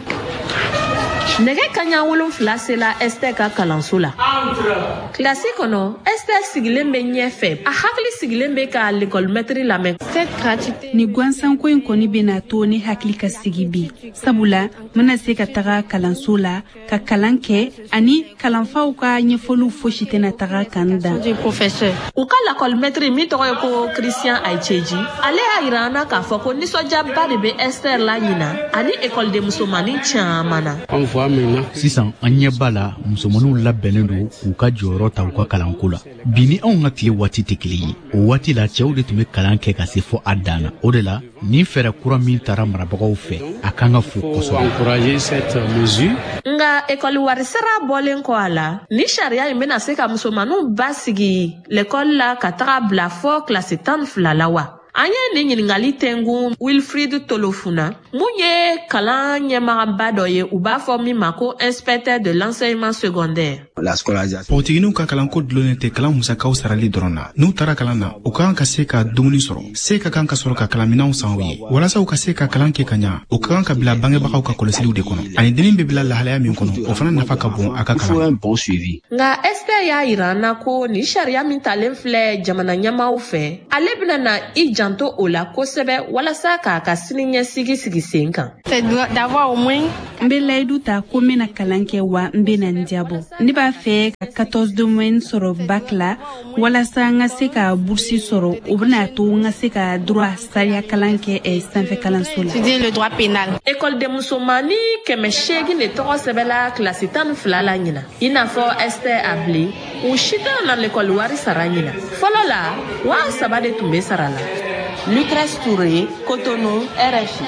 Nɛgɛ kaɲa 7 sela Esther ka kalanso la. Kilasi kɔnɔ, Esther sigilen bɛ ɲɛfɛ. A hakili sigilen bɛ ka l'école-maître lamɛn. Ni gansanko in kɔni bɛna to ne hakili ka sigi bi. Sabula, mana se ka taga kalanso la, ka kalan kɛ, ani kalanfaw ka ɲɛfɔliw fosi tɛna taga kan da. U ka l'école-maître min tɔgɔ ye ko Christian Aicheji, ale y'a yira an na k'a fɔ ko nisɔndiyaba de bɛ Esther la ɲina ani école de musomanin caman na. Sisan an ɲɛ b'a la musomaninw labɛnnen don k'u ka jɔyɔrɔ ta u ka kalanko la. Bi ni anw ka tile waati tɛ kelen ye. O waati la cɛw de tun bɛ kalan kɛ ka se fɔ a dan na. O de la ni fɛɛrɛ kura min taara marabagaw fɛ a kan ka fo kosɛbɛ. Nga ekɔli warisara bɔlen kɔ a la ni sariya in bɛna se ka musomaninw basigi l'école la ka taga bila fɔ kilasi 12 la wa. An ye nin ɲininkali tɛngu Wilfried Tolofuna mun ye kalan ɲɛmagaba dɔ ye u b'a fɔ min ma ko inspecteur de l'enseignement secondaire. Pɔgɔtigininw ka kalanko dulonnen tɛ kalan musakaw sarali dɔrɔn na. N'u taara kalan na u ka kan ka se ka dumuni sɔrɔ, se ka kan ka sɔrɔ ka kalanminɛnw san u ye. Walasa u ka se ka kalan kɛ ka ɲa u ka kan ka bila bangebagaw ka kɔlɔsiliw de kɔnɔ. Ani deni bɛ bila lahalaya min kɔnɔ o fana nafa ka bon a ka kalan. Nga Esther y'a yira an na ko ni sariya min talen filɛ jamana ɲɛmaaw fɛ ale bɛna na i janto o la kosɛbɛ walasa k'a ka siniɲɛsigi sigi sen kan. N bɛ layidu ta ko n bɛna kalan kɛ wa n bɛna n jabɔ. Ne b'a fɛ ka 14 domaine sɔrɔ bac la walasa n ka se ka bourse sɔrɔ o bɛna to n ka se ka droit sariya kalan kɛ sanfɛ kalanso la. École de musomani 800 de tɔgɔ sɛbɛla kilasi 12 la ɲina. I n'a fɔ Esther Ablé u si tɛ na l'école wari sara ɲina. Fɔlɔ la 3,000 de tun bɛ sara la. Lucrèce Touré, Cotonou, RFI.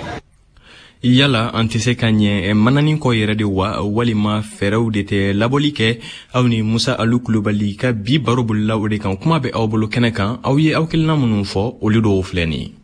Yala an tɛ se ka ɲɛ mananin kɔ yɛrɛ de wa walima fɛɛrɛw de tɛ labɔli kɛ aw ni Musa Alu Kulubali ka bi baro bolila o de kan kuma bɛ aw bolo kɛnɛ kan aw ye aw kilina minnu fɔ olu dɔw filɛ nin ye.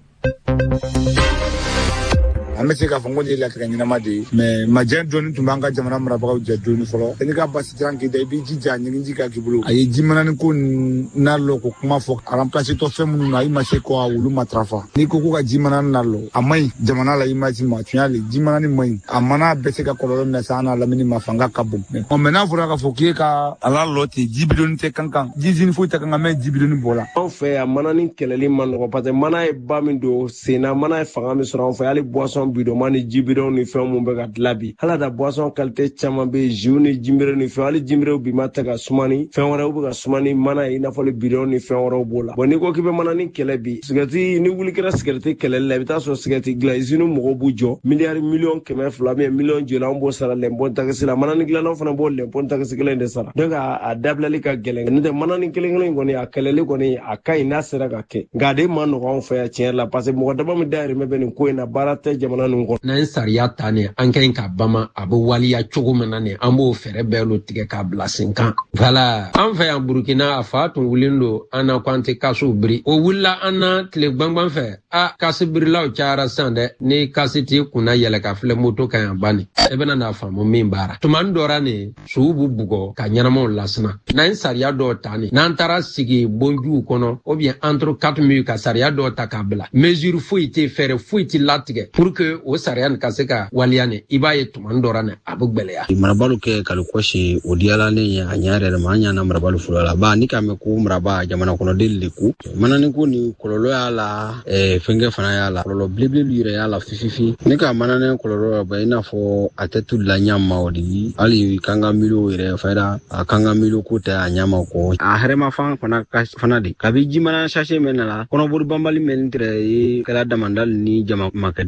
An bɛ se k'a fɔ n ko de ye latigɛ ɲɛnama de ye mais majɛ dɔɔni tun b'an ka jamana marabagaw jɛ dɔɔni fɔlɔ i ka basi tiran k'i da i b'i jija ɲɛgɛnji ka k'i bolo a ye jimanani ko n'a lɔ ko kuma fɔ a remplacer tɔ fɛn minnu na i ma se kɔ olu matarafa n'i ko ka jimanani n'a lɔ a man ɲi jamana la image ma tiɲɛ le jimanani man ɲi a mana bɛ se ka kɔlɔlɔ minɛ sa an n'a lamini ma fanga ka bon mais n'a fɔra k'a fɔ k'e ka ala lɔ ten ji bidɔnni tɛ kan kan jizini foyi tɛ kan kan mɛ ji bidɔnni bɔ la anw fɛ yan manani kɛlɛli man nɔgɔ parce que mana ye ba min don sen na mana ye fanga min sɔrɔ anw fɛ hali boisson bidon ma ni ji bidon ni fɛn mun bɛ ka dilan bi hala da boisson qualité caman bɛ jus ni jimere ni fɛn hali jimere bi ma tɛ ka sumani fɛn wɛrɛw bɛ ka sumani mana ye i n'a fɔ bidon ni fɛn wɛrɛw b'o la bon n'i ko k'i bɛ manani kɛlɛ bi sigɛrɛti ni wuli kɛra sigɛrɛti kɛlɛli la i bɛ taa sɔrɔ sigɛrɛti dilan usine mɔgɔw b'u jɔ miliyari 200,000 million joli an b'o sara lɛnpɔn takisi la manani dilannaw fana b'o lɛnpɔn takisi kelen de sara donc a dabilali ka gɛlɛn n'o tɛ manani kelen kelen kɔni a kɛlɛli kɔni a ka ɲi n'a sera ka kɛ nka a de ma nɔgɔ anw fɛ yan tiɲɛ la parce que mɔgɔ dama min dayirimɛ bɛ nin ko in na baara tɛ jamana ninnu kɔnɔ n'an sariya ta ne an ka ɲi ka bama a bɛ waliya cogo min na ne an b'o fɛɛrɛ bɛɛ lo tigɛ k'a bila sen kan voilà an fɛ yan burukina a fa tun wulilen don an na ko an tɛ kasiw biri o wulila an na tile gbangban fɛ kasi birilaw cayara sisan dɛ ni kasi t'i kunna yɛlɛ ka filɛ moto ka yan bani i bɛna n'a faamu min baara tumanin dɔra ne suw b'u bugɔ ka ɲɛnamaw lasina n'an sariya dɔw ta ne n'an taara sigi bonjuw kɔnɔ ou bien entre 4 mille ka sariya dɔw ta k'a bila mesure foyi tɛ fɛɛrɛ foyi tɛ latigɛ pour que o sariya nin ka se ka waliya ne i b'a ye tumanin dɔra ne a bɛ gwɛlɛya marabalu kɛ kalikɔsi o diyalalen ye a ɲɛ yɛrɛ ma an ɲana marabalu fɔlɔ la ba ni ka mɛn ko maraba jamana kɔnɔden de ku manani ko ni kɔlɔlɔ y'a la fɛnkɛ fana y'a la kɔlɔlɔ belebele yɛrɛ y'a la fififi ne ka manani kɔlɔlɔ ba i n'a fɔ a tɛ tu la ɲama o de hali kanga miliw yɛrɛ fɛra a kanga miliw ko tɛ a ɲama kɔ a hɛrɛma fan fana de kabi jimana sase mɛn na la kɔnɔbori banbali mɛn tɛrɛ ye kɛra damandali ni jama makadiya lɔ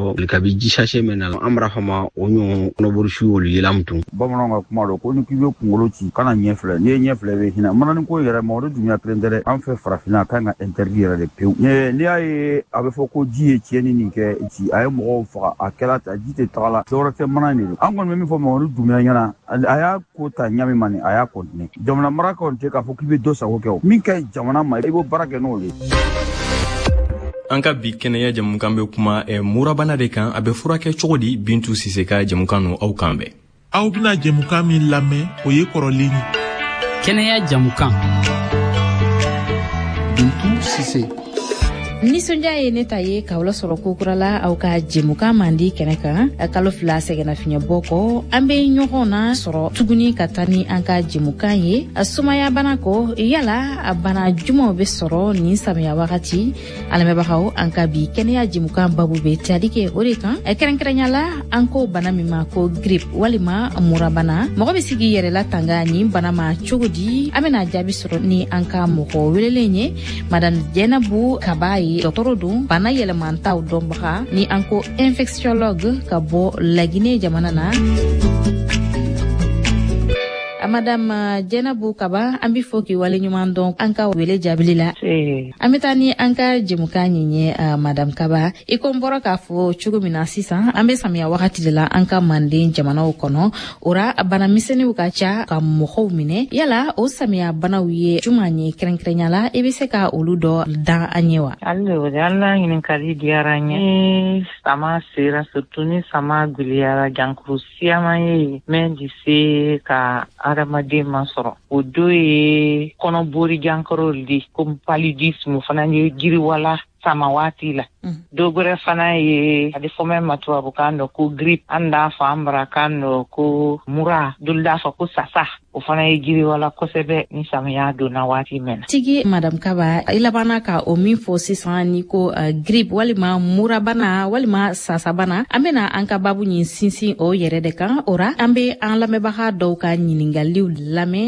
fɔlɔ kabi jisase mɛn na an bara fama o ɲɔgɔn kɔnɔbɔrisiw olu yelam tun bamananw ka kuma dɔ ko ni k'i bɛ kunkolo ci kana ɲɛ filɛ n'i ye ɲɛ filɛ bɛ hinɛ mana ni ko yɛrɛ ma o de dunya kelen tɛ dɛ an fɛ farafinna kan ka interdit yɛrɛ de pewu n'i y'a ye a bɛ fɔ ko ji ye tiɲɛni nin kɛ ci a ye mɔgɔw faga a kɛla ta ji tɛ taga la dɔwɛrɛ tɛ mana de don an kɔni bɛ min fɔ Mamadu Dunbiya ɲɛna a y'a ko ta ɲami ma nin a y'a kɔntine jamana mara kɔni tɛ k'a fɔ k'i bɛ dɔ sago kɛ o min ka ɲi jamana ma i b'o baara kɛ n'o ye. An ka bi kɛnɛya jamukan bɛ kuma murabana de kan a bɛ furakɛ cogo di Bintu Sise ka jamukan no aw kan bɛɛ. Aw bɛna jamukan min lamɛn o ye kɔrɔlen ye. Kɛnɛya jamukan. Bintu Sise. Nisɔndiya ye ne ta ye k'aw lasɔrɔ kokura la aw ka jɛmukan mandi kɛnɛ kan kalo 2 sɛgɛnna fiɲɛbɔ kɔ an bɛ ɲɔgɔn na sɔrɔ tuguni ka taa ni an ka jɛmukan ye sumaya bana kɔ yala a bana jumaw bɛ sɔrɔ nin samiya wagati alamɛbagaw an ka bi kɛnɛya jɛmukan babu bɛ tali kɛ o de kan kɛrɛnkɛrɛnya la an ko bana min ma ko grippe walima murabana mɔgɔ bɛ sigi yɛrɛ la tanga nin bana ma cogo di an bɛna jaabi sɔrɔ ni an ka mɔgɔ welelen ye madame Jɛnabu Kaba ye dɔgɔtɔrɔ don bana yɛlɛmantaw dɔnbaga ni an ko infectiologue ka bɔ Laginɛ jamana na. Madame Jɛnabu Kaba an bɛ fɔ k'i wale ɲuman dɔn an ka wele jaabili la. An bɛ taa ni an ka jɛmukan ɲɛ Madame Kaba i ko n bɔra k'a fɔ cogo min na sisan an bɛ samiya wagati de la an ka Manden jamanaw kɔnɔ ora bana misɛnninw ka ca ka mɔgɔw minɛ yala o samiya banaw ye juman ye kɛrɛnkɛrɛnya la i bɛ se ka olu dɔ dan an ɲɛ wa. Ala ɲininkali diyara n ye sama sera surtout ni sama gwiliyara jankuru siyaman ye min di se ka adamaden ma sɔrɔ o do ye kɔnɔbori jankɔrɔ de comme paludisme fana ye giriwala sama waati la dogore fana ye a bɛ fɔ min ma tubabukan dɔ ko grippe an d'a fɔ an barakan dɔ ko mura dolu d'a fɔ ko sasa o fana ye giriwala kosɛbɛ ni samiya donna waati min na. Tigi Madame Kaba i labanna ka o min fɔ sisan ni ko grippe walima murabana walima sasabana an bɛna an ka babu ɲin sinsin o yɛrɛ de kan ora an bɛ an lamɛnbaga dɔw ka ɲininkaliw lamɛn